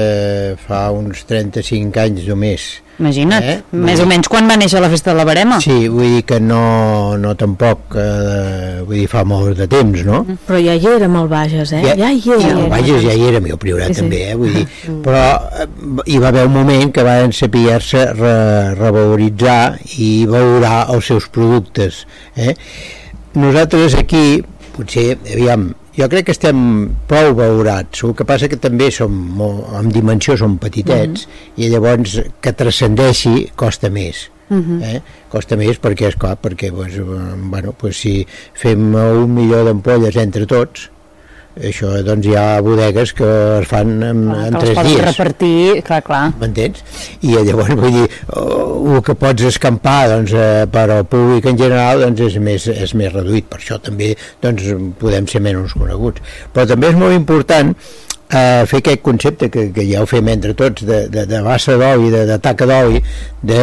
de fa uns trenta-cinc anys només. Imagina't, eh? Més o menys quan va néixer la Festa de la Verema. Sí, vull dir que no, no tampoc, eh, vull dir, fa molt de temps, no? Però ja hi érem al Bages, eh? Ja, ja hi érem. Ja, al Bages ja hi érem, i el Priorat sí, també, eh? Vull dir, però eh, hi va haver un moment que van saber-se re, revaloritzar i valorar els seus productes, eh? Nosaltres aquí, potser, aviam, jo crec que estem prou valorats, el que passa que també som molt, en dimensió som petitets, mm-hmm. i llavors que transcendeixi costa més. Mm-hmm. eh? Costa més perquè, esclar, perquè pues, bueno, pues, si fem un milió d'ampolles entre tots, això doncs hi ha bodegues que es fan en, clar, en que tres dies repartir, clar, clar. M'entens? I llavors vull dir, el que pots escampar doncs, eh, per al públic en general doncs, és, més, és més reduït, per això també doncs, podem ser menys coneguts, però també és molt important a fer aquest concepte que, que ja ho fem entre tots de, de, de bassa d'oli, de, de taca d'oli, de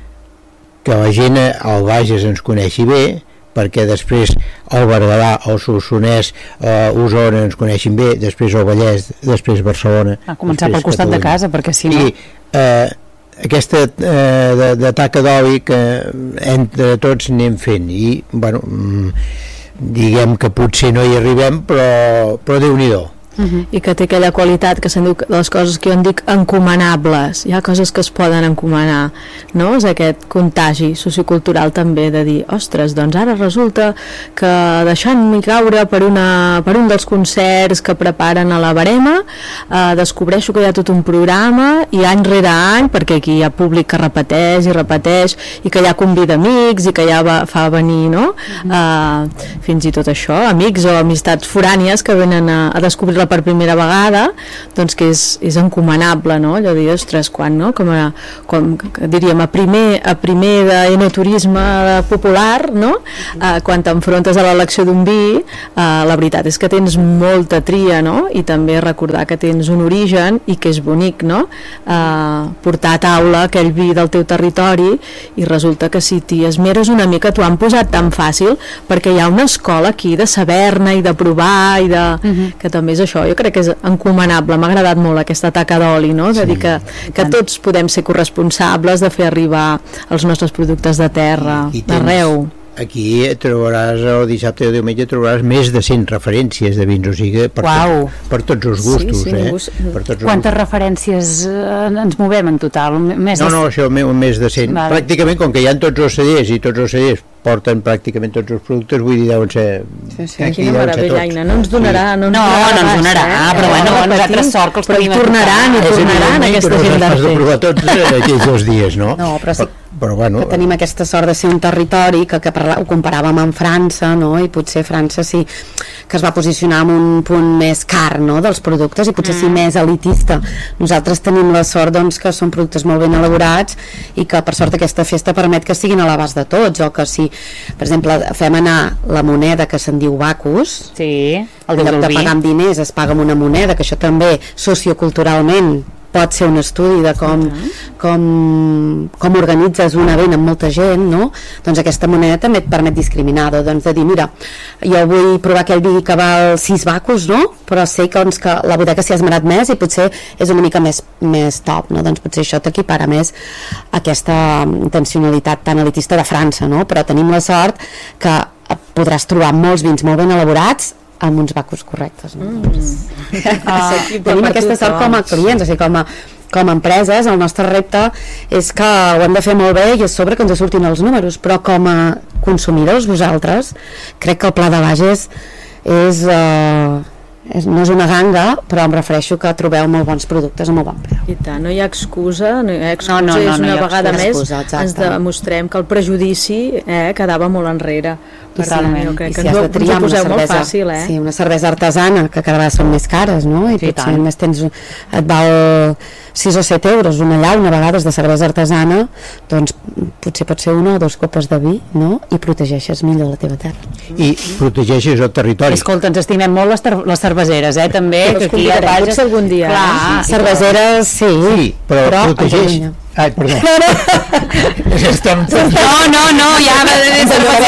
que la gent al Bages ens coneixi bé, perquè després el Berguedà, el Solsonès, eh, Osona ens coneixin bé, després el Vallès, després Barcelona, a començar pel costat Catalunya. de casa, perquè si no... I eh, aquesta eh, de, de taca d'oli que entre tots anem fent i bueno, diguem que potser no hi arribem, però, però Déu-n'hi-do. Uh-huh. I que té aquella qualitat que se'n diu, de les coses que jo en dic encomanables, hi ha coses que es poden encomanar, no? És aquest contagi sociocultural també de dir, ostres, doncs ara resulta que deixant-m'hi caure per, una, per un dels concerts que preparen a la Barema, eh, descobreixo que hi ha tot un programa i any rere any, perquè aquí hi ha públic que repeteix i repeteix i que ja convida amics i que ja va, fa venir, no? Uh-huh. eh, fins i tot això, amics o amistats forànies que venen a, a descobrir-la per primera vegada, doncs que és, és encomanable, no? Allò de dir, ostres, quan, no? Com, a, com diríem, a primer, a primer d'enoturisme popular, no? Uh, quan t'enfrontes a l'elecció d'un vi, uh, la veritat és que tens molta tria, no? I també recordar que tens un origen i que és bonic, no? Uh, portar a taula aquell vi del teu territori i resulta que si t'hi esmeres una mica t'ho han posat tan fàcil perquè hi ha una escola aquí de saber-ne i de provar i de... Uh-huh. que també és això, jo crec que és encomanable, m'ha agradat molt aquesta taca d'oli, no? De sí, dir que, que tots podem ser corresponsables de fer arribar els nostres productes de terra d'arreu. Aquí trobaràs, el dissabte o diumenge trobaràs més de cent referències de vins, o sigui, per, tot, per tots els gustos. Sí, sí, eh? Gust... Per tots Quantes els... referències eh, ens movem en total? Més no, de... no, això més de cent. Vale. Pràcticament, com que hi ha tots els cellers i tots els cellers porten pràcticament tots els productes, vull dir, deuen ser... Sí, sí. Quina meravella, Aina, no ens donarà... No, no, no ens donarà, eh? ah, però bueno, nosaltres sort que els tenim a tornaran i tornaran aquesta gent d'arte. Però no provar tots aquells dos dies, no? No, però sí. Però, bueno, que tenim aquesta sort de ser un territori que, que parla, ho comparàvem amb França, no? I potser França sí que es va posicionar en un punt més car, no? Dels productes i potser mm. sí més elitista. Nosaltres tenim la sort, doncs, que són productes molt ben elaborats i que per sort aquesta festa permet que siguin a l'abast de tots, o que si, per exemple, fem anar la moneda que se'n diu Bacus, sí, en lloc de pagar amb diners es paga amb una moneda, que això també socioculturalment pot ser un estudi de com, uh-huh. com, com organitzes un event amb molta gent, no? Doncs aquesta moneda també et permet discriminar, doncs de dir, mira, jo vull provar aquell vi que val sis bacos, no? Però sé que, doncs, que la boteca s'hi ha esmerat més i potser és una mica més, més top, no? Doncs potser això t'equipara més aquesta intencionalitat tan elitista de França, no? Però tenim la sort que podràs trobar molts vins molt ben elaborats amb uns bacos correctes, no? Mm. Ah, tenim aquesta sort com a clients, o sigui, com a, com a empreses, el nostre repte és que ho hem de fer molt bé i a sobre que ens surtin els números, però com a consumidors vosaltres, crec que el Pla de Bages és... Uh, és, no és una ganga, però em refereixo que trobeu molt bons productes a molt bon preu. I tant, no hi ha excusa, no hi ha excusa, no, no, no, és una no vegada excusa, més ens demostrem que el prejudici eh, quedava molt enrere. Per tant, jo crec que si ens, ho, ens ho poseu cervesa, molt fàcil, eh? Sí, una cervesa artesana, que cada vegada són més cares, no? I sí, potser més tens, et val sis o set euros una llauna a vegades de cervesa artesana, doncs potser pot ser una o dues copes de vi, no? I protegeixes millor la teva terra. I protegeixes el territori. Escolta, ens estimem molt les, les cerveseres, eh? També, que aquí a Bages algun dia. Clar, eh? sí, cerveseres, sí, sí, però, però protegeix... Ai, perdó. Estem... No, no, no, ja va de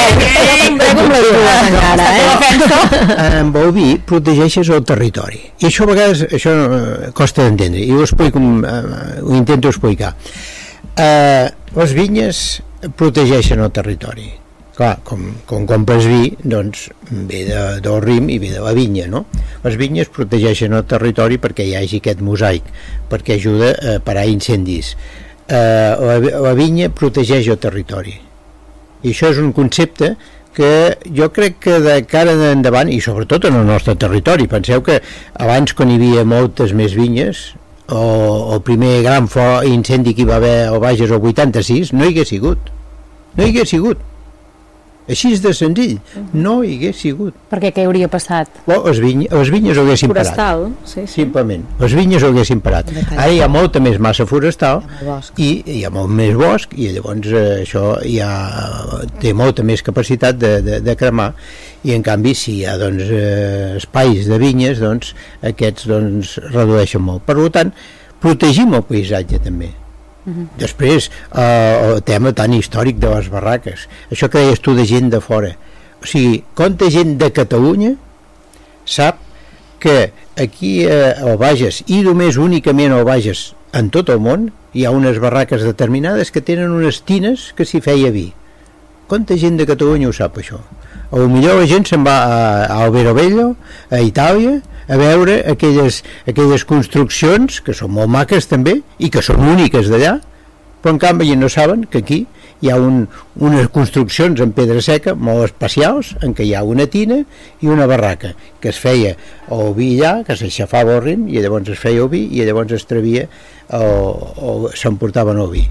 cervesa. Amb el vi protegeixes el territori. I això a vegades això costa d'entendre. I ho explico, ho intento explicar. Uh, les vinyes protegeixen el territori. Clar, com, com compres vi, doncs ve de, del rim i ve de la vinya, no? Les vinyes protegeixen el territori perquè hi hagi aquest mosaic, perquè ajuda a parar incendis. Uh, la, la vinya protegeix el territori. I això és un concepte que jo crec que de cara endavant, i sobretot en el nostre territori, penseu que abans quan hi havia moltes més vinyes, o el primer gran incendi que hi va haver al Bages el vuitanta-sis, no hi hagués sigut. No hi hagués sigut. així de senzill, no hi hagués sigut. Perquè què hauria passat? Oh, els, viny, els vinyes ho haguessin forestal, parat. sí, sí. Simplement, els vinyes ho haguessin parat. Ara hi ha molta més massa forestal i hi ha molt més bosc i llavors eh, això ja té molta més capacitat de, de, de cremar, i en canvi si hi ha doncs, eh, espais de vinyes, doncs aquests doncs, redueixen molt. Per tant, protegim el paisatge també. Uh-huh. Després eh, el tema tan històric de les barraques, això que deies tu de gent de fora, o sigui, quanta gent de Catalunya sap que aquí eh, al Bages, i només únicament al Bages, en tot el món hi ha unes barraques determinades que tenen unes tines que s'hi feia vi. Quanta gent de Catalunya ho sap, això? A lo millor la gent se'n va a, a Albero Bello, a Itàlia, a veure aquelles, aquelles construccions que són molt maques també i que són úniques d'allà, però en canvi no saben que aquí hi ha un, unes construccions en pedra seca molt especials en què hi ha una tina i una barraca que es feia el vi allà, que s'aixafava el rim i llavors es feia el vi i llavors es travia o, o s'emportaven el vi.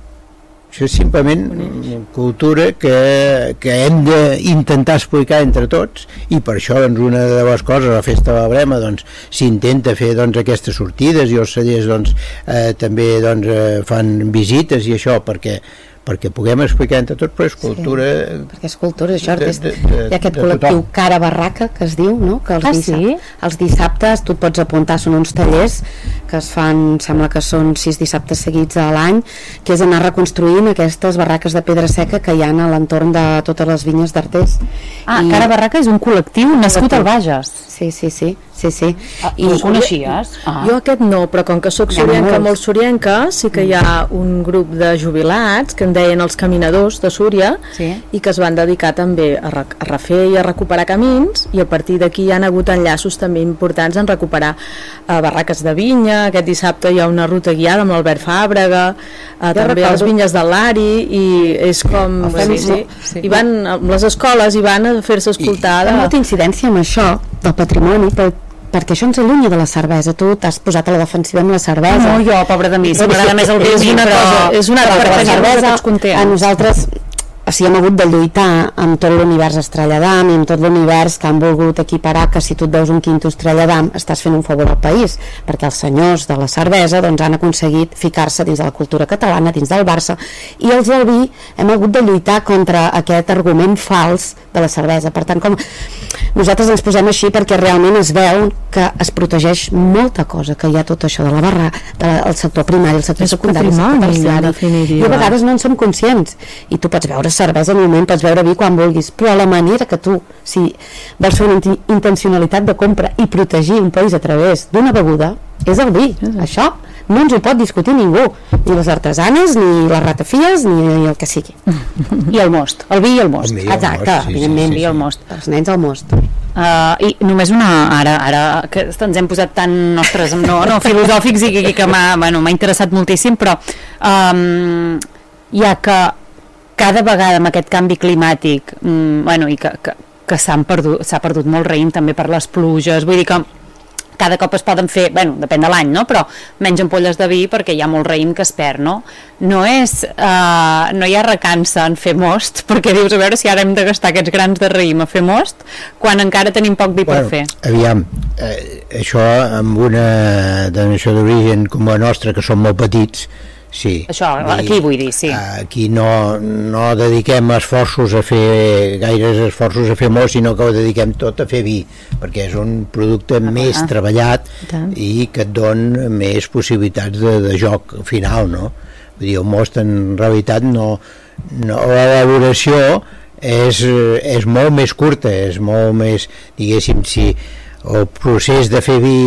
Això és simplement cultura que, que hem d'intentar explicar entre tots, i per això doncs, una de les coses a la Festa de la Brema doncs, s'intenta fer doncs, aquestes sortides, i els cellers doncs, eh, també doncs, eh, fan visites i això perquè perquè puguem explicar entre tots, però és cultura... Sí, perquè és cultura, això, de, de, de, hi ha aquest col·lectiu Cara Barraca, que es diu, no? Que els, ah, dissabtes, sí? els dissabtes tu et pots apuntar, són uns tallers que es fan, sembla que són sis dissabtes seguits a l'any, que és anar reconstruint aquestes barraques de pedra seca que hi ha a l'entorn de totes les vinyes d'Artés. Ah, I... Cara Barraca és un col·lectiu nascut al Bages. Sí, sí, sí. Sí, sí. Ah, I ho coneixies? Ah. Jo aquest no, però com que sóc sorienca, molt sorienca, sí que hi ha un grup de jubilats que en deien els caminadors de Súria, sí, i que es van dedicar també a, re a refer i a recuperar camins, i a partir d'aquí hi han hagut enllaços també importants en recuperar eh, barraques de vinya. Aquest dissabte hi ha una ruta guiada amb l'Albert Fàbrega, eh, també recordo... les vinyes de l'Ari, i és com... Sí, sí, sí. I van, les escoles hi van a fer-se escoltar. Hi ha molta incidència amb això del patrimoni, però perquè això ens allunya de la cervesa. Tu t'has posat a la defensiva amb la cervesa. No, jo, pobra de mi, si m'agrada més el vi, és una però... cosa, és una cosa, la cervesa a nosaltres, o sigui, hem hagut de lluitar amb tot l'univers Estrella d'Am i amb tot l'univers que han volgut equiparar que si tu et veus un quinto Estrella d'Am estàs fent un favor al país, perquè els senyors de la cervesa doncs, han aconseguit ficar-se dins de la cultura catalana, dins del Barça, i els del vi hem hagut de lluitar contra aquest argument fals de la cervesa. Per tant, com nosaltres ens posem així perquè realment es veu que es protegeix molta cosa, que hi ha tot això de la barra, del sector primari, el sector secundari, el sector terciari, i a vegades no en som conscients, i tu pots veure cervesa en un moment, pots veure vi quan vulguis, però la manera que tu, si vols fer una intencionalitat de compra i protegir un país a través d'una beguda, és el vi. Mm. Això no ens ho pot discutir ningú, ni les artesanes, ni les ratafies, ni el que sigui. I el most, el vi i el most. El el Exacte, most, sí, evidentment, sí, sí, sí. El most. Els nens al most. Uh, i només una, ara, ara que ens hem posat tan nostres no, no filosòfics i que, que m'ha bueno, m'ha interessat moltíssim, però um, ja que cada vegada amb aquest canvi climàtic um, bueno, i que, que, que s'ha perdut, s'ha perdut molt raïm també per les pluges, vull dir que cada cop es poden fer, bueno, depèn de l'any, no? Però menys ampolles de vi perquè hi ha molt raïm que es perd, no? No és, uh, no hi ha recança en fer most, perquè dius, a veure si ara hem de gastar aquests grans de raïm a fer most, quan encara tenim poc vi bueno, per fer. Aviam, eh, això amb una denominació d'origen com la nostra, que són molt petits, sí. Això, aquí vull dir, sí. Aquí no, no dediquem esforços a fer, gaires esforços a fer molt, sinó que ho dediquem tot a fer vi, perquè és un producte ah, més ah. treballat i que et don més possibilitats de, de joc final, no? Vull dir, el most en realitat no, no l'elaboració és, és molt més curta, és molt més, diguéssim, si el procés de fer vi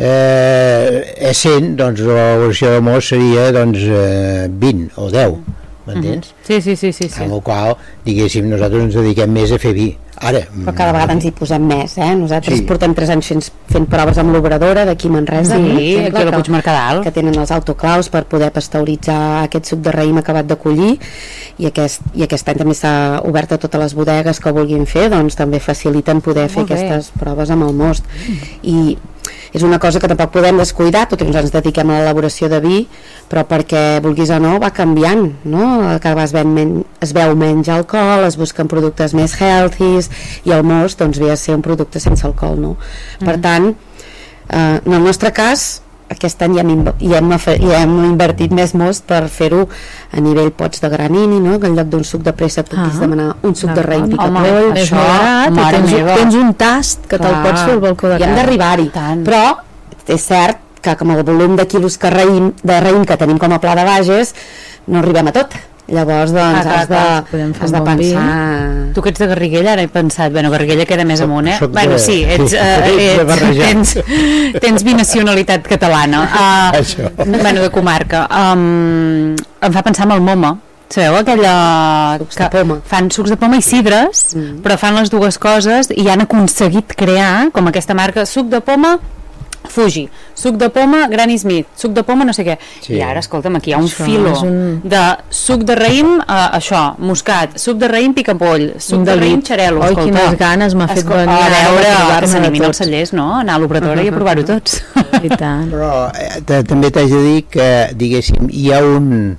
eh, és cent, doncs l'elaboració de most seria doncs, eh, vint o deu, m'entens? Uh-huh. Sí, sí, sí, sí, sí. Amb el qual, diguéssim, nosaltres ens dediquem més a fer vi. Ara, però cada vegada ens hi posem més, eh? Nosaltres sí. portem tres anys fent, fent proves amb l'obradora d'aquí a Manresa, sí, no? Exemple, aquí a la Puigmercadal, que tenen els autoclaus per poder pasteuritzar aquest suc de raïm acabat de collir, i aquest, i aquest any també s'ha obert a totes les bodegues que ho vulguin fer, doncs també faciliten poder fer Molt aquestes bé. proves amb el most. I és una cosa que tampoc podem descuidar, tot i que ens dediquem a l'elaboració de vi, però perquè, vulguis o no, va canviant, no? Cada vegada es, ven men es veu menys alcohol, es busquen productes més healthy, i el most doncs ve a ser un producte sense alcohol, no? Mm. Per tant, eh, en el nostre cas, aquest any ja hem, ja hem, ja hem invertit més most per fer-ho a nivell pots de granini, no? Que en lloc d'un suc de pressa puguis ah, demanar un suc de raïm picapoll, això, això tens, tens un tast que te'l pots fer al balcó de casa. I hem d'arribar-hi, però és cert que com el volum de quilos que raïm, de raïm que tenim com a pla de Bages no arribem a tot. Llavors, doncs, ah, has de, has de bon pensar... Vi. Tu que ets de Garriguella, ara he pensat, bueno, Garriguella queda més amunt, eh? Soc bueno, de... sí, ets, uh, ets, tens, tens binacionalitat catalana. Uh, bueno, de comarca. Um, em fa pensar en el Moma. Sabeu aquella... Sucs de poma. Fan sucs de poma i cidres, mm. però fan les dues coses i han aconseguit crear, com aquesta marca, suc de poma Fuji, suc de poma Granny Smith, suc de poma no sé què, sí. I ara escolta'm, aquí hi ha un això filo un... de suc de raïm, uh, això, moscat, suc de raïm picapoll, suc de raïm xarel·lo, escolta. Oi, quines ganes m'ha fet venir a veure que s'animin els cellers, no? Anar a l'obradora uh -huh. i a provar-ho tots. I tant. Però eh, també t'haig de dir que, diguéssim, hi ha un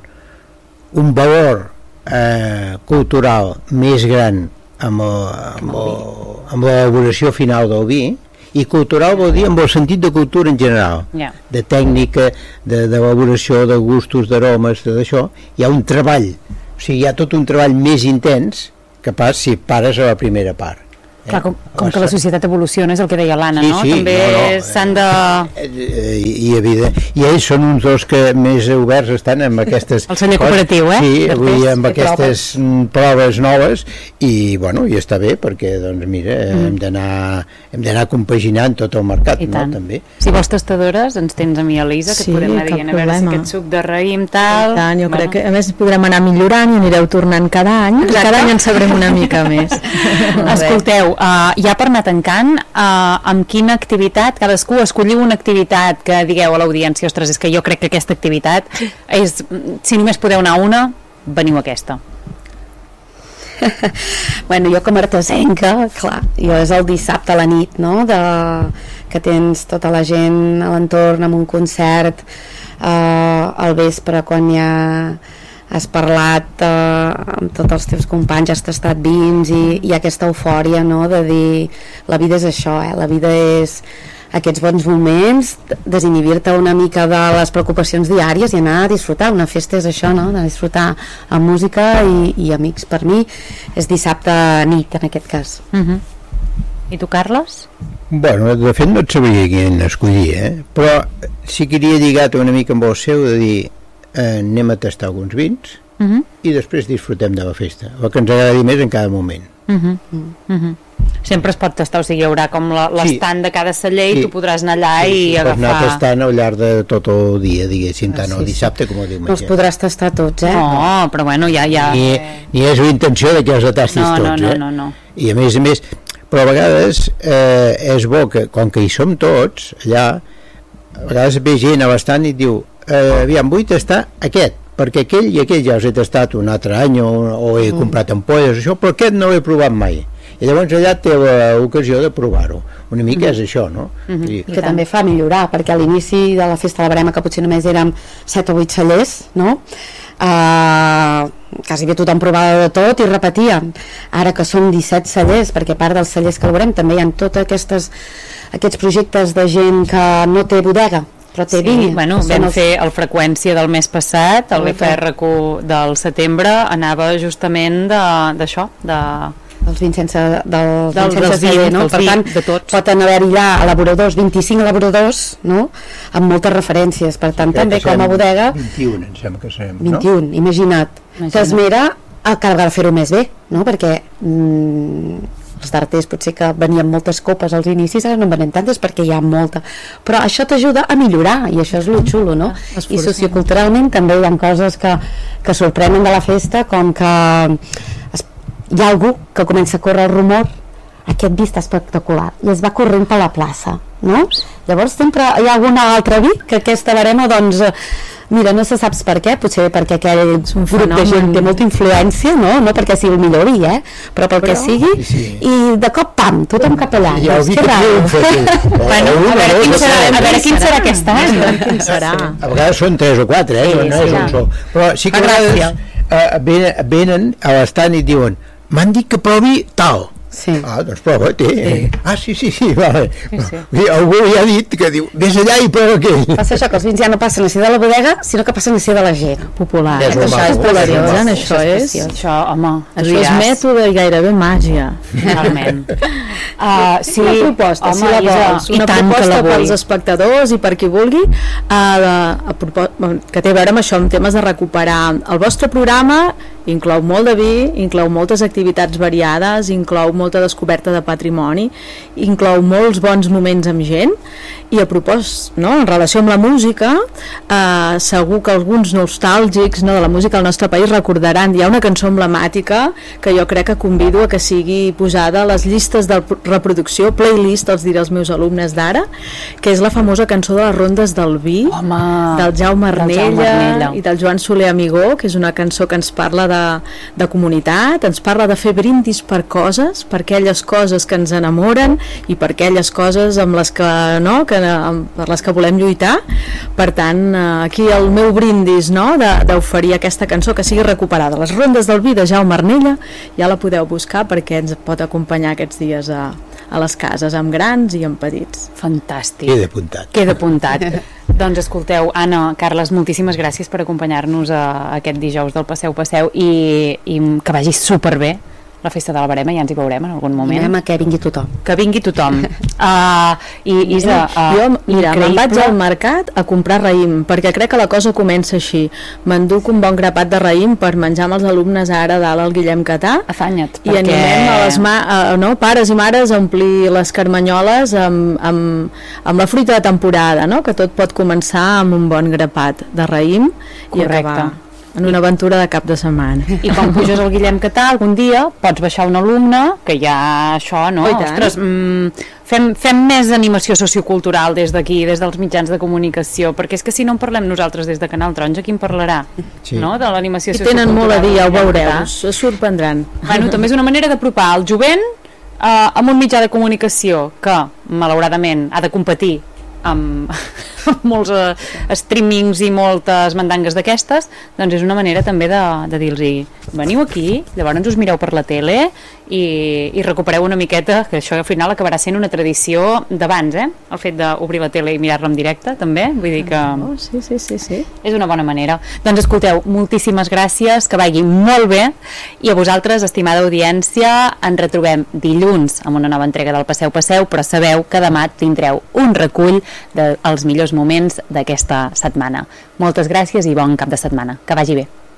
un valor eh, cultural més gran amb, amb, amb l'elaboració final del vi, i cultural vol dir amb el sentit de cultura en general, yeah. de tècnica, d'elaboració, de, de gustos, d'aromes, de d'això. Hi ha un treball, o sigui, hi ha tot un treball més intens que pas si pares a la primera part. Clar, com, com que la societat evoluciona, és el que deia l'Anna, sí, no? sí, també no, no, s'han de... I, i, evident, i ells són uns dos que més oberts estan amb aquestes... El celler cooperatiu, eh? Sí, avui amb aquestes proves. proves noves, i bueno, i està bé, perquè, doncs mira, mm. hem d'anar hem d'anar compaginant tot el mercat, no? També. Si vols tastadores, ens tens a mi, Elisa, que sí, et podem anar dient, a veure si aquest suc de raïm, tal... Tant, jo bueno. crec que, a més, podrem anar millorant i anireu tornant cada any, i cada any en sabrem una mica més. Escolteu, Uh, ja per anar tancant, uh, amb quina activitat, cadascú escolliu una activitat que digueu a l'audiència, ostres, és que jo crec que aquesta activitat és, si només podeu anar a una, veniu a aquesta. Bueno, jo com a artesenca, clar, jo és el dissabte a la nit, no?, de, que tens tota la gent a l'entorn amb un concert, uh, al vespre quan ja has parlat eh, amb tots els teus companys, has tastat vins i, i aquesta eufòria, no?, de dir la vida és això, eh? La vida és aquests bons moments, desinhibir-te una mica de les preocupacions diàries i anar a disfrutar. Una festa és això, no?, de disfrutar amb música i, i amics. Per mi és dissabte nit, en aquest cas. Uh-huh. I tu, Carles? Bueno, de fet no et sabria quin escollir, eh? Però sí que iria lligat una mica amb el seu de dir Eh, anem a tastar alguns vins uh -huh. i després disfrutem de la festa, el que ens agradi més en cada moment. Uh -huh. Uh -huh. Sempre es pot tastar, o sigui, hi haurà com l'estant sí. de cada celler i sí. tu podràs anar allà sí, i agafar... Pots anar tastant al llarg de tot el dia, diguéssim, tant ah, sí, el dissabte sí. com el diumenge. No els podràs tastar tots, eh? No, però bueno, ja... ja... Ni, ni és la intenció de que els tastis no, tots, no, no, eh? no, no. I a més a més, però a vegades eh, és bo que, com que hi som tots, allà, a vegades ve gent a l'estant i diu Eh, aviam, vull tastar aquest perquè aquell i aquell ja els he tastat un altre any o, o he mm. comprat ampolles això, però aquest no l'he provat mai i llavors allà té l'ocasió de provar-ho una mica mm. és això, no? Mm-hmm. I, I que també fa millorar, perquè a l'inici de la festa de la Verema, que potser només érem set o vuit cellers, no? Uh, quasi bé tothom provava de tot i repetia. Ara que som disset cellers, perquè a part dels cellers que veurem també hi ha tots aquestes, aquests projectes de gent que no té bodega però té sí, vinya. Bueno, vam els... fer el Freqüència del mes passat, el F R Q del setembre anava justament d'això, de, de... dels vins sense, del, del, sense celler, no? Per tant, de tots. Pot haver-hi allà elaboradors, vint-i-cinc elaboradors, no?, amb moltes referències, per tant també com a bodega vint-i-un em sembla que serem, no? vint-i-un, imagina't, imagina't. Que esmera a cada vegada fer-ho més bé, no?, perquè mm, els d'arters potser que venien moltes copes als inicis, ara no en venen tantes perquè hi ha molta, però això t'ajuda a millorar i això és lo xulo, no? I socioculturalment també hi ha coses que, que sorprenen de la festa, com que es, hi ha algú que comença a córrer el rumor, aquest vi està espectacular, i es va corrent per la plaça, no? Llavors sempre hi ha algun altre vi que aquesta Verema doncs Mira, no se saps per què, potser perquè aquell un grup de gent fenomen. té molta influència, no? No perquè sigui el millor vi, eh? Però perquè Però- sigui, Sí, sí. i de cop, pam, tothom cap allà. Ja ho Dius, vi que que raro. triomfa, tu. Bueno, O a una, veure dos, quin o serà, tres. a veure quin serà aquest any. Quin serà? A vegades són tres o quatre, eh? Sí, no, no sí, és ja. un sol. Però sí que a Fa vegades gràcia. eh, venen, venen a l'estant i et diuen m'han dit que provi tal. Sí. Ah, doncs prova, té. Sí. Ah, sí, sí, sí, vale. sí. I algú ja ha dit que diu, vés allà i prova aquell. Passa això, que els vins ja no passen a ser de la bodega, sinó que passen a ser de la gent. Popular. És normal, Això és és popularitzant, normal. això és... Això, home, tu Això és diràs. mètode i gairebé màgia. Realment. Uh, sí, Una proposta, home, si la Isa, vols, i una tant que proposta la vull. pels espectadors i per qui vulgui, uh, a, a, propo- que té a veure amb això, amb temes de recuperar. El vostre programa inclou molt de vi, inclou moltes activitats variades, inclou molta descoberta de patrimoni, inclou molts bons moments amb gent, i a propòsit, no, en relació amb la música, eh, segur que alguns nostàlgics, no, de la música del nostre país recordaran, hi ha una cançó emblemàtica que jo crec que convido a que sigui posada a les llistes de reproducció, playlist, els diré als meus alumnes d'ara, que és la famosa cançó de les rondes del vi, Home, del Jaume del Arnella, Jaume Arnella. i del Joan Soler Amigó, que és una cançó que ens parla de, de comunitat, ens parla de fer brindis per coses, per aquelles coses que ens enamoren i per aquelles coses amb les que, no, que, amb, per les que volem lluitar. Per tant, eh, aquí el meu brindis, no, de- d'oferir aquesta cançó que sigui recuperada. Les rondes del vi de Jaume Arnella ja la podeu buscar perquè ens pot acompanyar aquests dies a, a les cases, amb grans i amb petits. fantàstic. Queda apuntat. Queda apuntat. Doncs escolteu, Anna, Carles, moltíssimes gràcies per acompanyar-nos a, a aquest dijous del Passeu Passeu i, i que vagi superbé la festa de la Verema, ja ens hi veurem en algun moment. Anem a que vingui tothom. Que vingui tothom. Uh, I Isa, uh, jo, mira, me'n vaig increïble. al mercat a comprar raïm, perquè crec que la cosa comença així. M'enduc un bon grapat de raïm per menjar amb els alumnes ara dalt al Guillem Catà, Afanya't, i perquè... animem a les ma a, no, pares i mares a omplir les carmanyoles amb, amb, amb la fruita de temporada, no? Que tot pot començar amb un bon grapat de raïm i Correcte. acabar en una aventura de cap de setmana. I quan puges al Guillem Catà, algun dia pots baixar un alumne, que ja això, no? Oh, i tant. Ostres, mm, fem, fem més animació sociocultural des d'aquí, des dels mitjans de comunicació, perquè és que si no en parlem nosaltres des de Canal Taronja, qui en parlarà? Sí. No? De l'animació I sociocultural. tenen molt a dir, ja ho del Guillem veureu, Catà. es sorprendran. Bueno, també és una manera d'apropar el jovent eh, amb un mitjà de comunicació que, malauradament, ha de competir amb, amb molts eh, streamings i moltes mandangues d'aquestes, doncs és una manera també de, de dir-los veniu aquí, llavors us mireu per la tele i, i recupereu una miqueta, que això al final acabarà sent una tradició d'abans, eh? El fet d'obrir la tele i mirar-la en directe, també, vull dir que Oh, sí, sí, sí, sí. és una bona manera. Doncs escolteu, moltíssimes gràcies, que vagi molt bé, i a vosaltres, estimada audiència, ens retrobem dilluns amb una nova entrega del Passeu Passeu, però sabeu que demà tindreu un recull dels millors moments d'aquesta setmana. Moltes gràcies i bon cap de setmana. Que vagi bé.